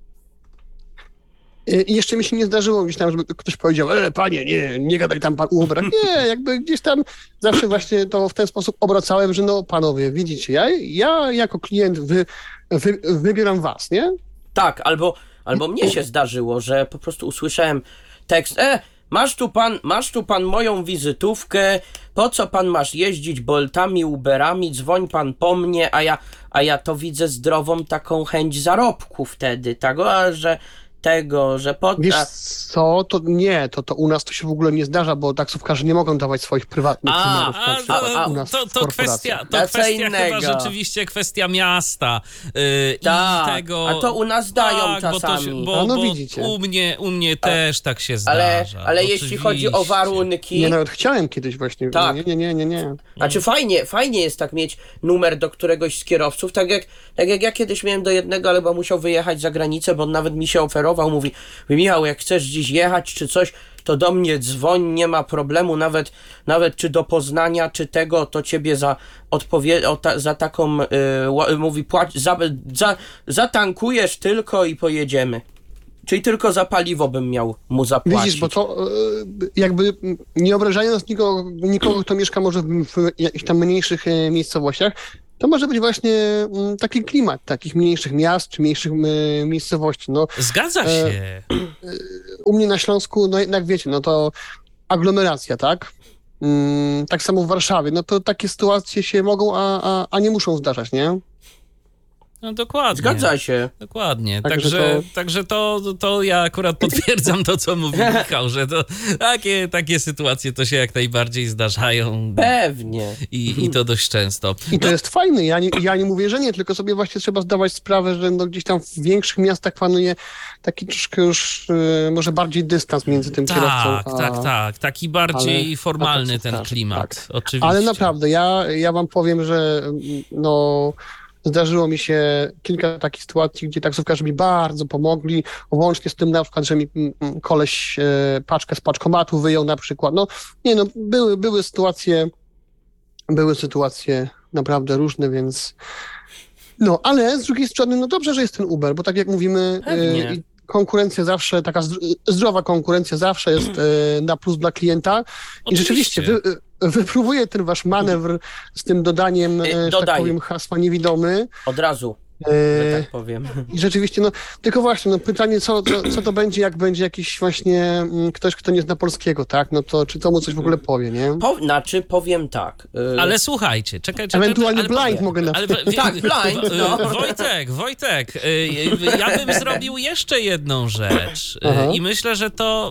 I jeszcze mi się nie zdarzyło gdzieś tam, żeby ktoś powiedział, e, panie, nie, nie gadaj tam pan Uber. Nie, jakby gdzieś tam zawsze właśnie to w ten sposób obracałem, że no panowie, widzicie, ja, ja jako klient wy, wy, wybieram was, nie? Tak, albo, albo mnie się zdarzyło, że po prostu usłyszałem tekst, e, masz tu pan, masz tu pan moją wizytówkę, po co pan masz jeździć Boltami, Uberami, dzwoń pan po mnie, a ja, a ja to widzę zdrową taką chęć zarobku wtedy, tak, o, że tego, że po... Wiesz co, to nie, to, to u nas to się w ogóle nie zdarza, bo taksówkarze nie mogą dawać swoich prywatnych a, numerów na przykład a, u nas to, to kwestia, to kwestia chyba rzeczywiście kwestia miasta yy, tak, i tego... a to u nas dają tak, czasami. Bo, to, bo, a no bo widzicie. U mnie, u mnie też a, tak się zdarza. Ale, ale jeśli chodzi o warunki... Nie, nawet chciałem kiedyś właśnie. Tak. Nie, nie, nie, nie, nie. Znaczy fajnie, fajnie jest tak mieć numer do któregoś z kierowców, tak jak, tak jak ja kiedyś miałem do jednego, ale bo musiał wyjechać za granicę, bo on nawet mi się oferował, mówi, Michał, jak chcesz gdzieś jechać czy coś, to do mnie dzwoń, nie ma problemu, nawet, nawet czy do Poznania, czy tego, to ciebie za odpowie, o ta, za taką, y, mówi, płać, za, za, zatankujesz tylko i pojedziemy. Czyli tylko za paliwo bym miał mu zapłacić. Widzisz, bo to jakby nie obrażając nikogo, nikogo kto mieszka może w jakichś tam mniejszych miejscowościach, to może być właśnie taki klimat takich mniejszych miast czy mniejszych miejscowości. No, Zgadza się. U mnie na Śląsku, no jednak wiecie, no to aglomeracja, tak? Tak samo w Warszawie, no to takie sytuacje się mogą, a, a, a nie muszą zdarzać, nie? No dokładnie. Zgadza się. Dokładnie. Tak, Także, to... także to, to ja akurat potwierdzam to, co mówi Michał, że to takie, takie sytuacje to się jak najbardziej zdarzają. Pewnie. I, i to dość często. I to jest fajne. Ja nie, ja nie mówię, że nie, tylko sobie właśnie trzeba zdawać sprawę, że no gdzieś tam w większych miastach panuje taki troszkę już yy, może bardziej dystans między tym tak, kierowcą. A... Tak, tak. Taki bardziej ale... formalny ten tak, klimat. tak. Oczywiście. Ale naprawdę, ja, ja wam powiem, że no... Zdarzyło mi się kilka takich sytuacji, gdzie taksówkarze mi bardzo pomogli, łącznie z tym na przykład, że mi koleś e, paczkę z paczkomatu wyjął na przykład. No nie no, były, były sytuacje, były sytuacje naprawdę różne, więc no, ale z drugiej strony, no dobrze, że jest ten Uber, bo tak jak mówimy, e, konkurencja zawsze, taka zdrowa konkurencja zawsze jest e, na plus dla klienta. I Oczywiście. rzeczywiście wy, wypróbuję ten wasz manewr z tym dodaniem, e, że tak powiem, hasła niewidomy. Od razu. E, że tak powiem. I rzeczywiście, no tylko właśnie, no pytanie, co, co, co to będzie, jak będzie jakiś właśnie m, ktoś, kto nie zna polskiego, tak? No to czy to mu coś w ogóle powie, nie? Po, znaczy, powiem tak. Y... Ale słuchajcie, czekaj, czekaj. Ewentualnie ale, blind ale, mogę na ale, Tak, blind, no. Wojtek, Wojtek, ja bym zrobił jeszcze jedną rzecz. Aha. I myślę, że to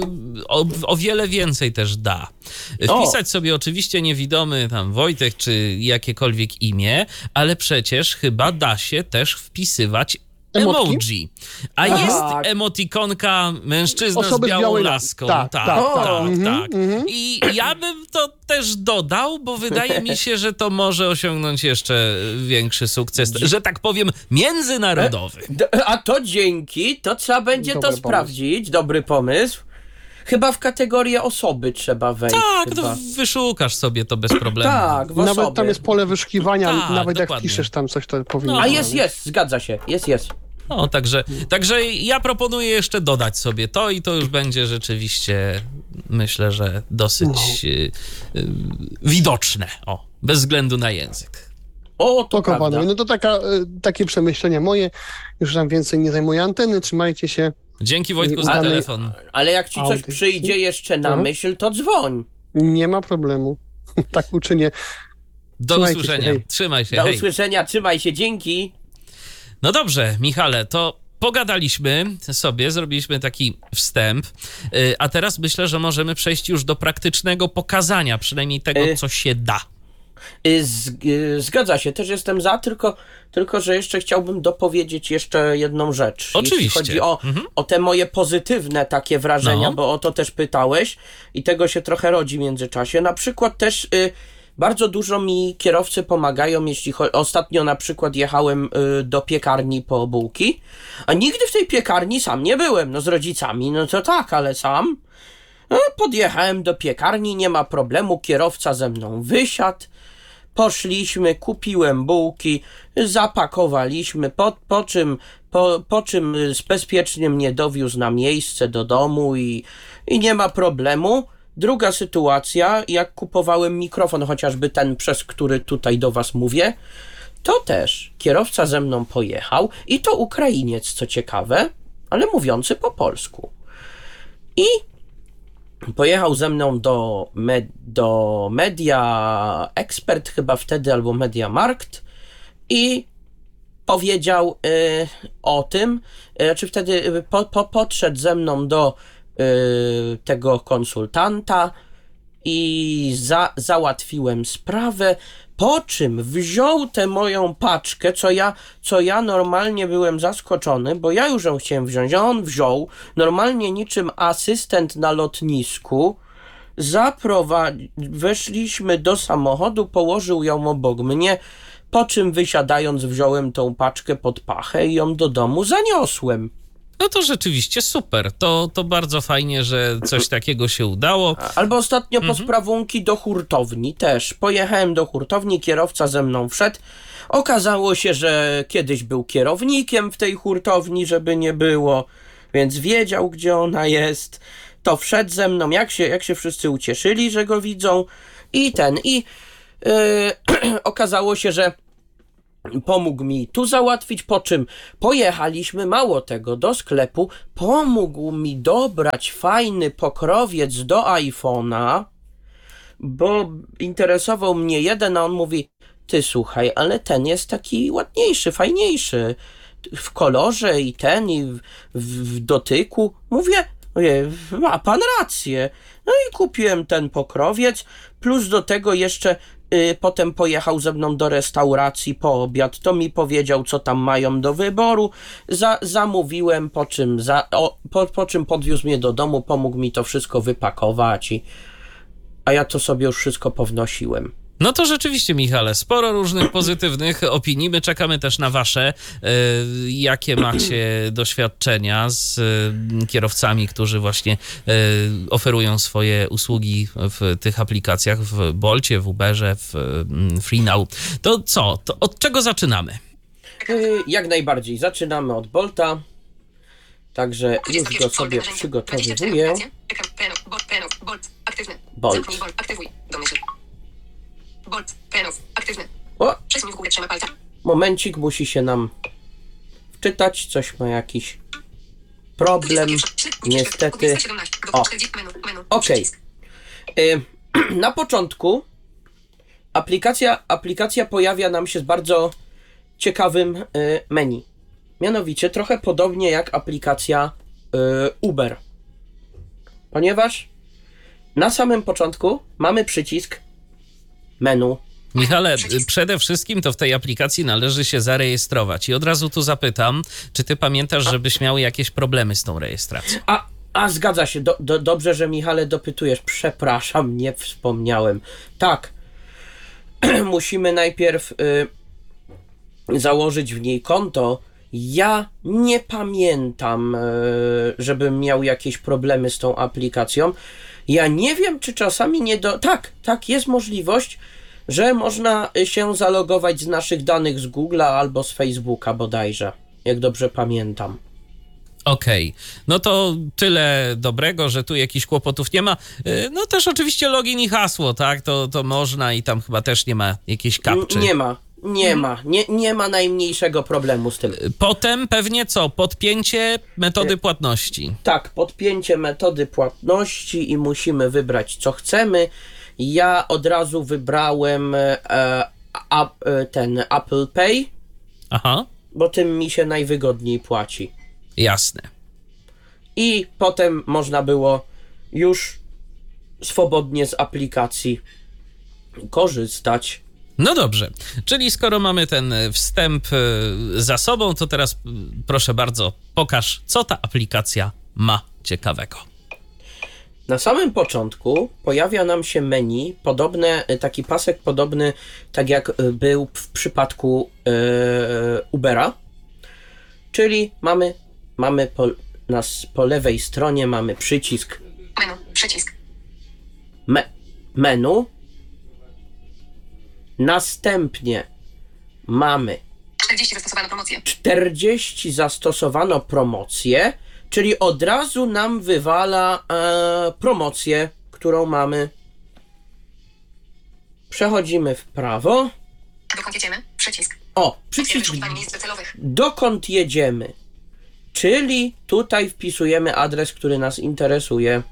o, o wiele więcej też da. Wpisać o. sobie oczywiście niewidomy tam Wojtek, czy jakiekolwiek imię, ale przecież chyba da się też wpisywać Emotki? emoji. A Aha. jest emotikonka mężczyzna Osoby z białą białej laską. tak, tak, tak, tak. tak. Mhm, tak. mhm. I ja bym to też dodał, bo wydaje mi się, że to może osiągnąć jeszcze większy sukces, że tak powiem, międzynarodowy. A to dzięki, to trzeba będzie Dobry to pomysł. sprawdzić. Dobry pomysł. Chyba w kategorię osoby trzeba wejść. Tak, chyba. to wyszukasz sobie to bez problemu. Tak, w Nawet osoby. tam jest pole wyszukiwania, Tak, nawet jak dokładnie. piszesz tam coś, to powinno... No, A być. jest, jest, zgadza się. Jest, jest. No, także, także ja proponuję jeszcze dodać sobie to i to już będzie rzeczywiście, myślę, że dosyć No. y, y, widoczne, o, bez względu na język. O, to Spoko, prawda. panowie. No to taka, y, takie przemyślenia moje. Już tam więcej nie zajmuję anteny. Trzymajcie się. Dzięki Wojtku za Ale- telefon. Ale jak ci coś Audycji. przyjdzie jeszcze na Mhm. myśl, to dzwoń. Nie ma problemu. Tak uczynię. Do Trzymajcie się, usłyszenia. hej. Trzymaj się, Do hej. usłyszenia, trzymaj się, dzięki. No dobrze, Michale, to pogadaliśmy sobie, zrobiliśmy taki wstęp, y, a teraz myślę, że możemy przejść już do praktycznego pokazania, przynajmniej tego, Y- co się da. Y, Z, y, zgadza się, też jestem za, tylko, tylko że jeszcze chciałbym dopowiedzieć jeszcze jedną rzecz. Oczywiście. Jeśli chodzi o, Mhm. o te moje pozytywne takie wrażenia, No. bo o to też pytałeś i tego się trochę rodzi w międzyczasie. Na przykład też y, bardzo dużo mi kierowcy pomagają, jeśli chodzi... Ostatnio na przykład jechałem y, do piekarni po bułki, a nigdy w tej piekarni sam nie byłem. No z rodzicami, no to tak, ale sam. No, podjechałem do piekarni, nie ma problemu, kierowca ze mną wysiadł. Poszliśmy, kupiłem bułki, zapakowaliśmy, po, po, czym, po, po czym bezpiecznie mnie dowiózł na miejsce do domu i, i nie ma problemu. Druga sytuacja, jak kupowałem mikrofon, chociażby ten, przez który tutaj do was mówię, to też kierowca ze mną pojechał i to Ukrainiec, co ciekawe, ale mówiący po polsku. I pojechał ze mną do, med, do Media Expert chyba wtedy, albo Media Markt i powiedział y, o tym, y, znaczy wtedy y, po, po, podszedł ze mną do y, tego konsultanta i za, załatwiłem sprawę, po czym wziął tę moją paczkę, co ja, co ja normalnie byłem zaskoczony, bo ja już ją chciałem wziąć, a on wziął, normalnie niczym asystent na lotnisku, zaprowadzi... weszliśmy do samochodu, położył ją obok mnie, po czym wysiadając wziąłem tą paczkę pod pachę i ją do domu zaniosłem. No to rzeczywiście super. To, to bardzo fajnie, że coś takiego się udało. Albo ostatnio mhm. po sprawunki do hurtowni też. Pojechałem do hurtowni, kierowca ze mną wszedł. Okazało się, że kiedyś był kierownikiem w tej hurtowni, żeby nie było, więc wiedział, gdzie ona jest. To wszedł ze mną, jak się, jak się wszyscy ucieszyli, że go widzą. I ten, i yy, okazało się, że pomógł mi tu załatwić, po czym pojechaliśmy, mało tego, do sklepu, pomógł mi dobrać fajny pokrowiec do iPhone'a, bo interesował mnie jeden, a on mówi, ty słuchaj, ale ten jest taki ładniejszy, fajniejszy, w kolorze i ten, i w, w, w dotyku. Mówię, ojej, ma pan rację. No i kupiłem ten pokrowiec, plus do tego jeszcze y, potem pojechał ze mną do restauracji po obiad, to mi powiedział, co tam mają do wyboru, za, zamówiłem, po czym, za, o, po, po czym podwiózł mnie do domu, pomógł mi to wszystko wypakować, i, a ja to sobie już wszystko pownosiłem. No to rzeczywiście, Michale, sporo różnych pozytywnych opinii. My czekamy też na wasze. Jakie macie doświadczenia z kierowcami, którzy właśnie oferują swoje usługi w tych aplikacjach, w Bolcie, w Uberze, w FreeNow. To co? To od czego zaczynamy? Jak najbardziej. Zaczynamy od Bolta. Także już go sobie przygotowuję. Bolt. Bolt, Penów, aktywny. O! Przesuń w górę trzema palcami. Momencik, musi się nam wczytać, coś ma jakiś problem, niestety. O, okej. Okay. Na początku aplikacja, aplikacja pojawia nam się z bardzo ciekawym y, menu. Mianowicie trochę podobnie jak aplikacja y, Uber. Ponieważ na samym początku mamy przycisk menu. Michale, przede wszystkim to w tej aplikacji należy się zarejestrować. I od razu tu zapytam, czy ty pamiętasz, żebyś miał jakieś problemy z tą rejestracją? A, a zgadza się. Do, do, dobrze, że Michale dopytujesz. Przepraszam, nie wspomniałem. Tak. Musimy najpierw y, założyć w niej konto. Ja nie pamiętam, y, żebym miał jakieś problemy z tą aplikacją. Ja nie wiem, czy czasami nie do... Tak, tak, jest możliwość, że można się zalogować z naszych danych z Google'a albo z Facebooka bodajże, jak dobrze pamiętam. Okej, okay. No to tyle dobrego, że tu jakichś kłopotów nie ma. No też oczywiście login i hasło, tak? To, to można i tam chyba też nie ma jakiejś kapczy. Nie ma. Nie ma, nie, nie ma najmniejszego problemu z tym. Potem pewnie co? Podpięcie metody płatności. Tak, podpięcie metody płatności i musimy wybrać, co chcemy. Ja od razu wybrałem e, a, ten Apple Pay. Aha. Bo tym mi się najwygodniej płaci. Jasne. I potem można było już swobodnie z aplikacji korzystać. No dobrze, czyli skoro mamy ten wstęp za sobą, to teraz proszę bardzo, pokaż, co ta aplikacja ma ciekawego. Na samym początku pojawia nam się menu, podobne, taki pasek podobny, tak jak był w przypadku yy, Ubera, czyli mamy, mamy po, nas, po lewej stronie mamy przycisk menu, przycisk me, menu. Następnie mamy czterdzieści zastosowano promocję. czterdzieści zastosowano promocję, czyli od razu nam wywala e, promocję, którą mamy. Przechodzimy w prawo. Dokąd jedziemy? Przycisk. O, przycisk dokąd jedziemy. Czyli tutaj wpisujemy adres, który nas interesuje.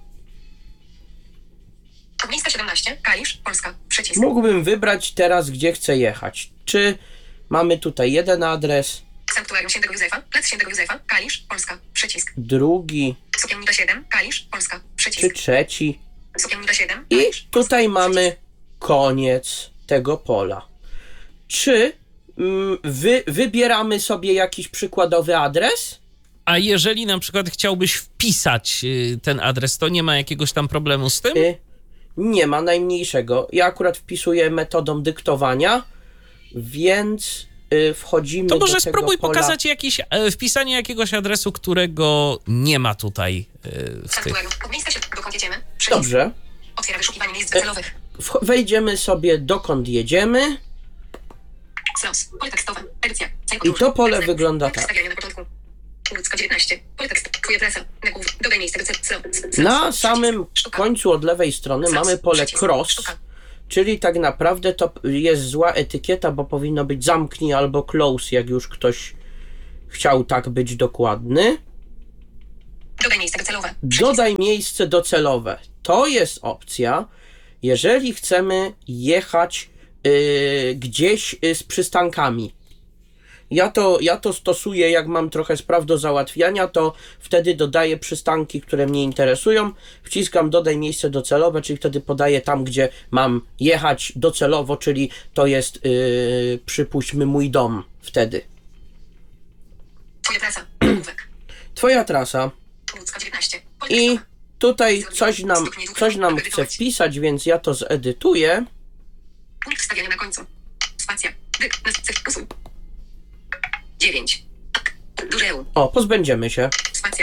Miejska siedemnaście, Kalisz, Polska, przycisk. Mógłbym wybrać teraz, gdzie chcę jechać. Czy mamy tutaj jeden adres? Sanktuarium Świętego Józefa, Plac Świętego Józefa, Kalisz, Polska, przycisk. Drugi. Sukiennika siedem, Kalisz, Polska, przycisk. Czy trzeci? Sukiennika siedem, I Kalisz, tutaj Polska, mamy przycisk. Koniec tego pola. Czy mm, wy, wybieramy sobie jakiś przykładowy adres? A jeżeli na przykład chciałbyś wpisać ten adres, to nie ma jakiegoś tam problemu z tym? Y Nie ma najmniejszego. Ja akurat wpisuję metodą dyktowania, więc y, wchodzimy to do może tego spróbuj pola... pokazać jakiś, e, wpisanie jakiegoś adresu, którego nie ma tutaj e, w tych... Od miejsca się, dokąd jedziemy. Przycisk. Dobrze. Otwiera wyszukiwanie miejsc docelowych. Wch- wejdziemy sobie dokąd jedziemy Slos. Pole tekstowe. Edycja. i to pole wygląda tak. Wstawianie na początku. Łódzka dziewiętnaście. Pole tekst. Twoja trasa. Na głów. Dodaj miejsce do celu. Na samym końcu od lewej strony mamy pole cross, czyli tak naprawdę to jest zła etykieta, bo powinno być zamknij albo close, jak już ktoś chciał tak być dokładny. Dodaj miejsce docelowe. Dodaj miejsce docelowe. To jest opcja, jeżeli chcemy jechać yy, gdzieś yy, z przystankami. Ja to, ja to stosuję, jak mam trochę spraw do załatwiania, to wtedy dodaję przystanki, które mnie interesują, wciskam dodaj miejsce docelowe, czyli wtedy podaję tam, gdzie mam jechać docelowo, czyli to jest, yy, przypuśćmy, mój dom wtedy. Twoja trasa. Nagłówek. Twoja trasa. Łódzka dziewiętnaście. Pole I tekstowe. tutaj coś nam, coś nam chce wpisać, więc ja to zedytuję. Punkt wstawiania na końcu. Spacja. Dy. Cyfr. Usuń. dziewięć. Duże U. O, pozbędziemy się. Spacja.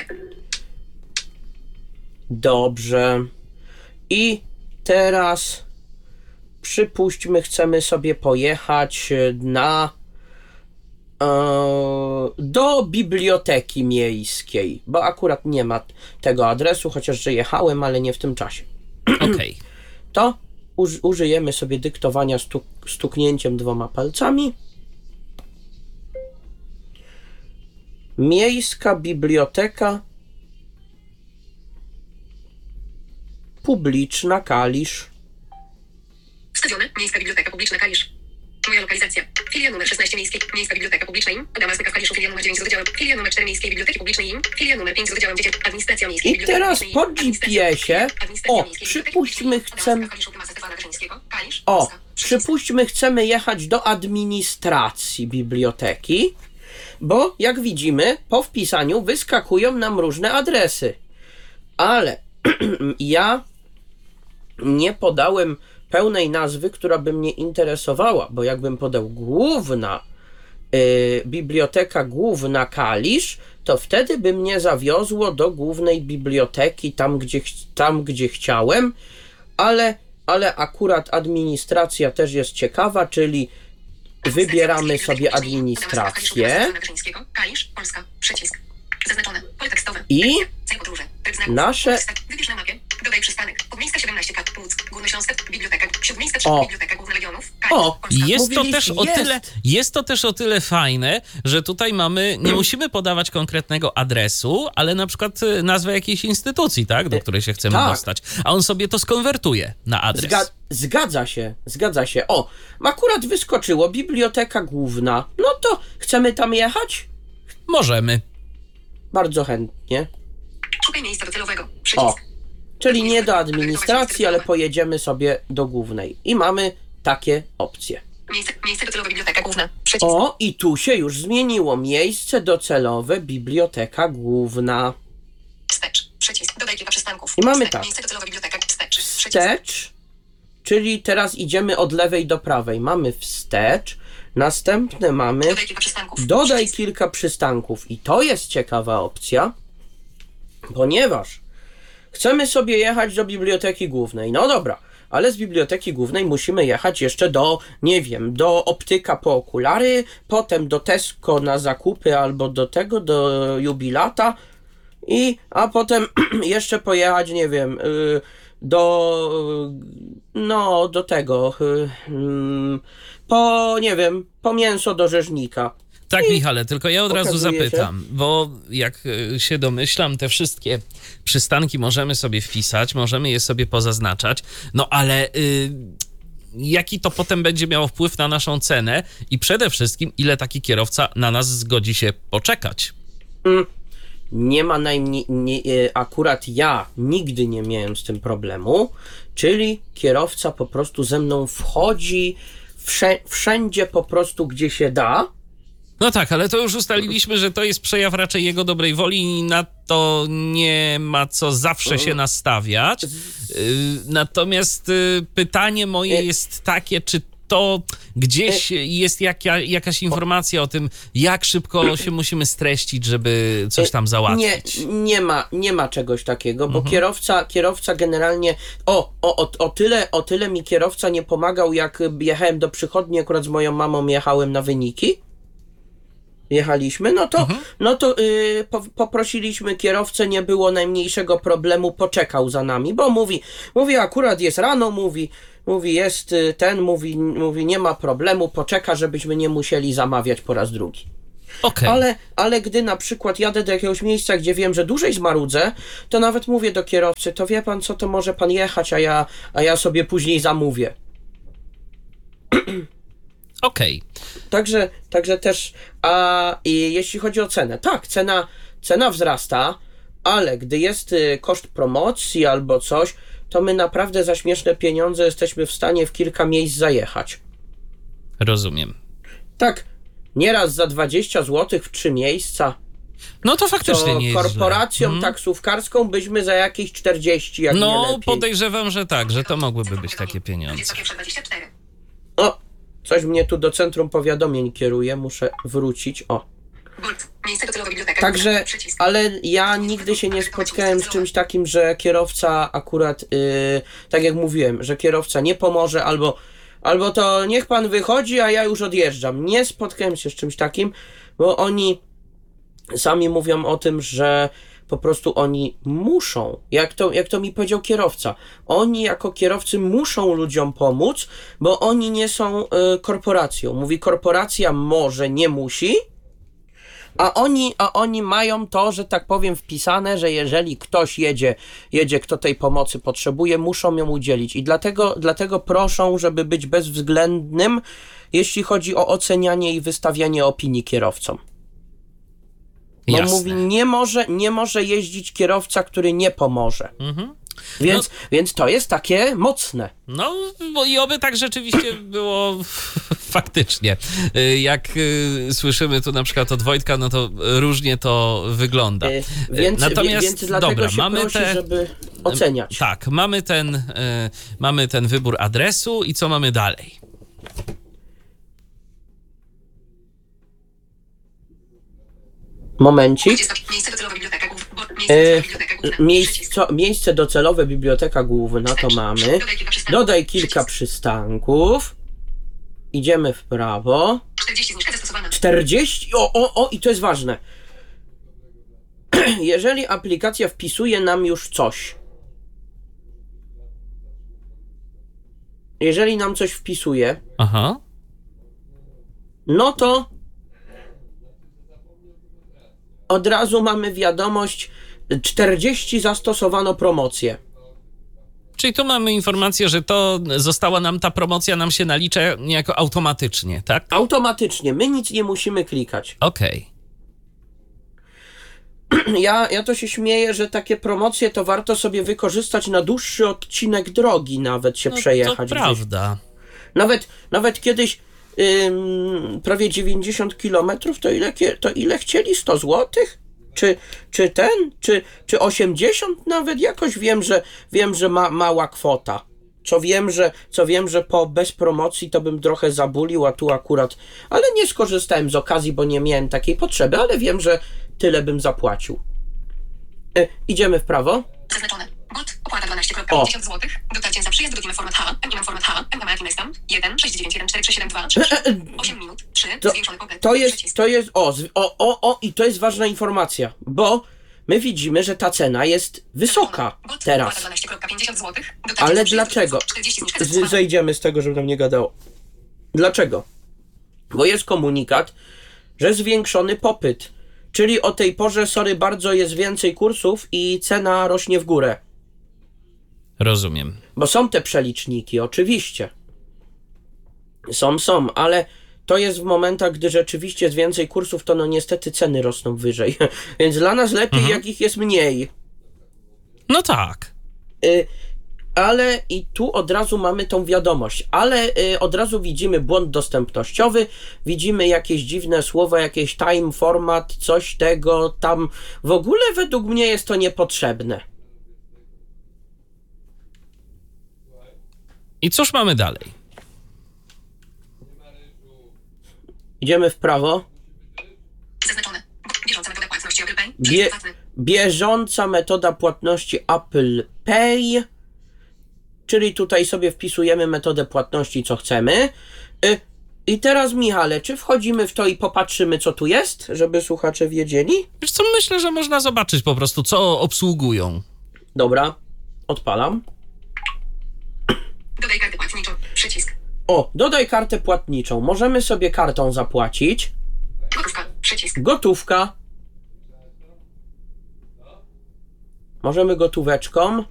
Dobrze. I teraz przypuśćmy, chcemy sobie pojechać na e, do biblioteki miejskiej, bo akurat nie ma tego adresu, chociaż że jechałem, ale nie w tym czasie. Okej. Okay. To uż, użyjemy sobie dyktowania stuk, stuknięciem dwoma palcami. Miejska biblioteka publiczna Kalisz. Wstawione. Miejska biblioteka publiczna Kalisz. Moja lokalizacja. Filia numer szesnaście Miejskiej. Miejska biblioteka publiczna im. Adama Zbyka w Kaliszu. Filia numer dziewięć z oddziałem. Filia numer cztery Miejskiej Biblioteki Publicznej im. Filia numer pięć z oddziałem dziecię. Administracja Miejskiej I Biblioteki teraz Publicznej po im. G P S-ie, o, przypuśćmy chcemy, o, przypuśćmy chcemy jechać do administracji biblioteki, bo jak widzimy, po wpisaniu wyskakują nam różne adresy. Ale ja nie podałem pełnej nazwy, która by mnie interesowała, bo jakbym podał główna y, biblioteka główna Kalisz, to wtedy by mnie zawiozło do głównej biblioteki, tam gdzie, tam, gdzie chciałem, ale, ale akurat administracja też jest ciekawa, czyli wybieramy sobie administrację i nasze... Wybierz na mapie. Dodaj przystanek. Podmiejska siedemnaście K. Łódzk. Górnośląska. Biblioteka. Śródmiejska trzy. Biblioteka Główna Legionów. O, jest to też o jest. tyle, jest to też o tyle fajne, że tutaj mamy, nie musimy podawać konkretnego adresu, ale na przykład nazwę jakiejś instytucji, tak, do której się chcemy tak. dostać, a on sobie to skonwertuje na adres. Zga- zgadza się, zgadza się. O, akurat wyskoczyło Biblioteka Główna. No to chcemy tam jechać? Możemy. Bardzo chętnie. Szukaj miejsca docelowego. Przycisk. O, czyli nie do administracji, ale pojedziemy sobie do głównej. I mamy takie opcje. Miejsce, miejsce docelowe Biblioteka Główna. Przycisk. O, i tu się już zmieniło. Miejsce docelowe Biblioteka Główna. Wstecz. Przycisk. Dodaj kilka przystanków. I mamy Wstecz. tak. Miejsce docelowe Biblioteka. Wstecz. Przycisk. Wstecz, czyli teraz idziemy od lewej do prawej. Mamy wstecz. Następne mamy Dodaj kilka przystanków. dodaj Przycisk. kilka przystanków. I to jest ciekawa opcja, ponieważ chcemy sobie jechać do biblioteki głównej. No dobra, ale z biblioteki głównej musimy jechać jeszcze do, nie wiem, do optyka po okulary, potem do Tesco na zakupy albo do tego, do Jubilata i, a potem jeszcze pojechać, nie wiem, y, do, no, do tego, y, y, po, nie wiem, po mięso do rzeźnika. Tak, Michale, tylko ja od razu Okazuje się- zapytam, bo jak y, się domyślam, te wszystkie przystanki możemy sobie wpisać, możemy je sobie pozaznaczać, no ale y, jaki to potem będzie miało wpływ na naszą cenę i przede wszystkim, ile taki kierowca na nas zgodzi się poczekać? Mm, Nie ma najmniej, nie, e, akurat ja nigdy nie miałem z tym problemu, czyli kierowca po prostu ze mną wchodzi wsze, wszędzie po prostu, gdzie się da. No tak, ale to już ustaliliśmy, że to jest przejaw raczej jego dobrej woli i na to nie ma co zawsze się nastawiać. Y, Natomiast y, pytanie moje jest takie, czy to gdzieś jest jaka, jakaś informacja o tym, jak szybko się musimy streścić, żeby coś tam załatwić? Nie, nie ma, nie ma czegoś takiego, bo Mhm. kierowca, kierowca generalnie, o, o, o, o, tyle, o tyle mi kierowca nie pomagał, jak jechałem do przychodni, akurat z moją mamą jechałem na wyniki. Jechaliśmy, no to, Mhm. no to yy, po, poprosiliśmy kierowcę, nie było najmniejszego problemu, poczekał za nami, bo mówi, mówi akurat jest rano, mówi, mówi jest y, ten, mówi, mówi nie ma problemu, poczeka, żebyśmy nie musieli zamawiać po raz drugi. Okej. Ale, ale gdy na przykład jadę do jakiegoś miejsca, gdzie wiem, że dłużej zmarudzę, to nawet mówię do kierowcy, to wie pan co, to może pan jechać, a ja, a ja sobie później zamówię. Okej. Także, także też, a i jeśli chodzi o cenę, tak, cena, cena wzrasta, ale gdy jest y, koszt promocji albo coś, to my naprawdę za śmieszne pieniądze jesteśmy w stanie w kilka miejsc zajechać. Rozumiem. Tak, nieraz za dwadzieścia złotych w trzy miejsca. No to faktycznie To nie jest korporacją źle. taksówkarską byśmy za jakieś czterdzieści, jak nie No, lepiej. podejrzewam, że tak, że to mogłyby być takie pieniądze. dwudziesta pierwsza dwadzieścia cztery. O, coś mnie tu do centrum powiadomień kieruje, muszę wrócić, o. Bolt. Miejsce docelowe biblioteka. Także, Przycisk. ale ja nigdy się nie spotkałem z czymś takim, że kierowca akurat, yy, tak jak mówiłem, że kierowca nie pomoże, albo, albo to niech pan wychodzi, a ja już odjeżdżam. Nie spotkałem się z czymś takim, bo oni sami mówią o tym, że po prostu oni muszą, jak to, jak to mi powiedział kierowca, oni jako kierowcy muszą ludziom pomóc, bo oni nie są y, korporacją. Mówi, korporacja może, nie musi, a oni, a oni mają to, że tak powiem, wpisane, że jeżeli ktoś jedzie, jedzie, kto tej pomocy potrzebuje, muszą ją udzielić. I dlatego, dlatego proszą, żeby być bezwzględnym, jeśli chodzi o ocenianie i wystawianie opinii kierowcom. Bo Jasne. mówi, nie może, nie może jeździć kierowca, który nie pomoże. Mhm. Więc, więc to jest takie mocne. No, bo i oby tak rzeczywiście było faktycznie. Y, Jak y, słyszymy tu na przykład od Wojtka, no to różnie to wygląda. Y, Więc, Natomiast, więc dlatego dobra, się mamy prosi, te- żeby oceniać. Tak, mamy ten, y, mamy ten wybór adresu i co mamy dalej? Momencik. dwudziesta. Miejsce docelowe biblioteka głów. Bolt. Miejsce E, docelowe biblioteka główna. miejsce, Przycisk. co, miejsce docelowe biblioteka główna to mamy. Dodaj kilka przystanków. Dodaj kilka Przycisk. przystanków. Idziemy w prawo. czterdzieści zniżka zastosowana. czterdzieści. O, o, o, i to jest ważne. Jeżeli aplikacja wpisuje nam już coś. Jeżeli nam coś wpisuje, Aha. no to od razu mamy wiadomość, czterdzieści zastosowano promocję. Czyli tu mamy informację, że to została nam, ta promocja nam się nalicza niejako automatycznie, tak? Automatycznie, my nic nie musimy klikać. Okej. Ja, ja to się śmieję, że takie promocje to warto sobie wykorzystać na dłuższy odcinek drogi, nawet się No, przejechać. to gdzieś. prawda. Nawet, nawet kiedyś ym, prawie dziewięćdziesiąt kilometrów, to ile, kie- to ile chcieli? sto złotych? Czy, czy ten? Czy, czy osiemdziesiąt nawet? Jakoś wiem, że wiem, że ma, mała kwota. Co wiem, że, co wiem, że po bez promocji to bym trochę zabulił, a tu akurat... Ale nie skorzystałem z okazji, bo nie miałem takiej potrzeby, ale wiem, że tyle bym zapłacił. E, idziemy w prawo. Zaznaczone. Bolt. Opłata dwanaście O. pięćdziesiąt złotych. Dotarcie za przyjazd do format H. M mam format H. M ma jaki jest jeden sześć dziewięć jeden cztery trzy siedem dwa trzy osiem minut. trzy. To, Zwiększony komplet. to jest, Przycisk. to jest, o, z- o, o, o, i to jest ważna informacja, bo my widzimy, że ta cena jest wysoka Bolt. teraz. Opłata dwanaście pięćdziesiąt złotych. Dotarcie Ale za przyjazd dlaczego? do czterdzieści zniżka Z, zastosowana. zejdziemy z tego, żeby nam nie gadało. Dlaczego? Bo jest komunikat, że zwiększony popyt, czyli o tej porze, sorry bardzo, jest więcej kursów i cena rośnie w górę. Rozumiem. Bo są te przeliczniki, oczywiście. Są, są, ale to jest w momentach, gdy rzeczywiście jest więcej kursów, to no niestety ceny rosną wyżej. Więc dla nas lepiej, Mhm. jak ich jest mniej. No tak. Y, ale i tu od razu mamy tą wiadomość, ale y, od razu widzimy błąd dostępnościowy, widzimy jakieś dziwne słowa, jakieś time format, coś tego tam. W ogóle według mnie jest to niepotrzebne. I cóż mamy dalej? Idziemy w prawo. Zaznaczone. Bieżąca metoda płatności Apple Pay. Bie bieżąca metoda płatności Apple Pay. Czyli tutaj sobie wpisujemy metodę płatności, co chcemy. Y I teraz, Michale, czy wchodzimy w to i popatrzymy, co tu jest, żeby słuchacze wiedzieli? Wiesz co, myślę, że można zobaczyć po prostu, co obsługują. Dobra, odpalam. Dodaj kartę płatniczą. Przycisk. O, dodaj kartę płatniczą. Możemy sobie kartą zapłacić. Gotówka. Przycisk. Gotówka. Możemy gotóweczką.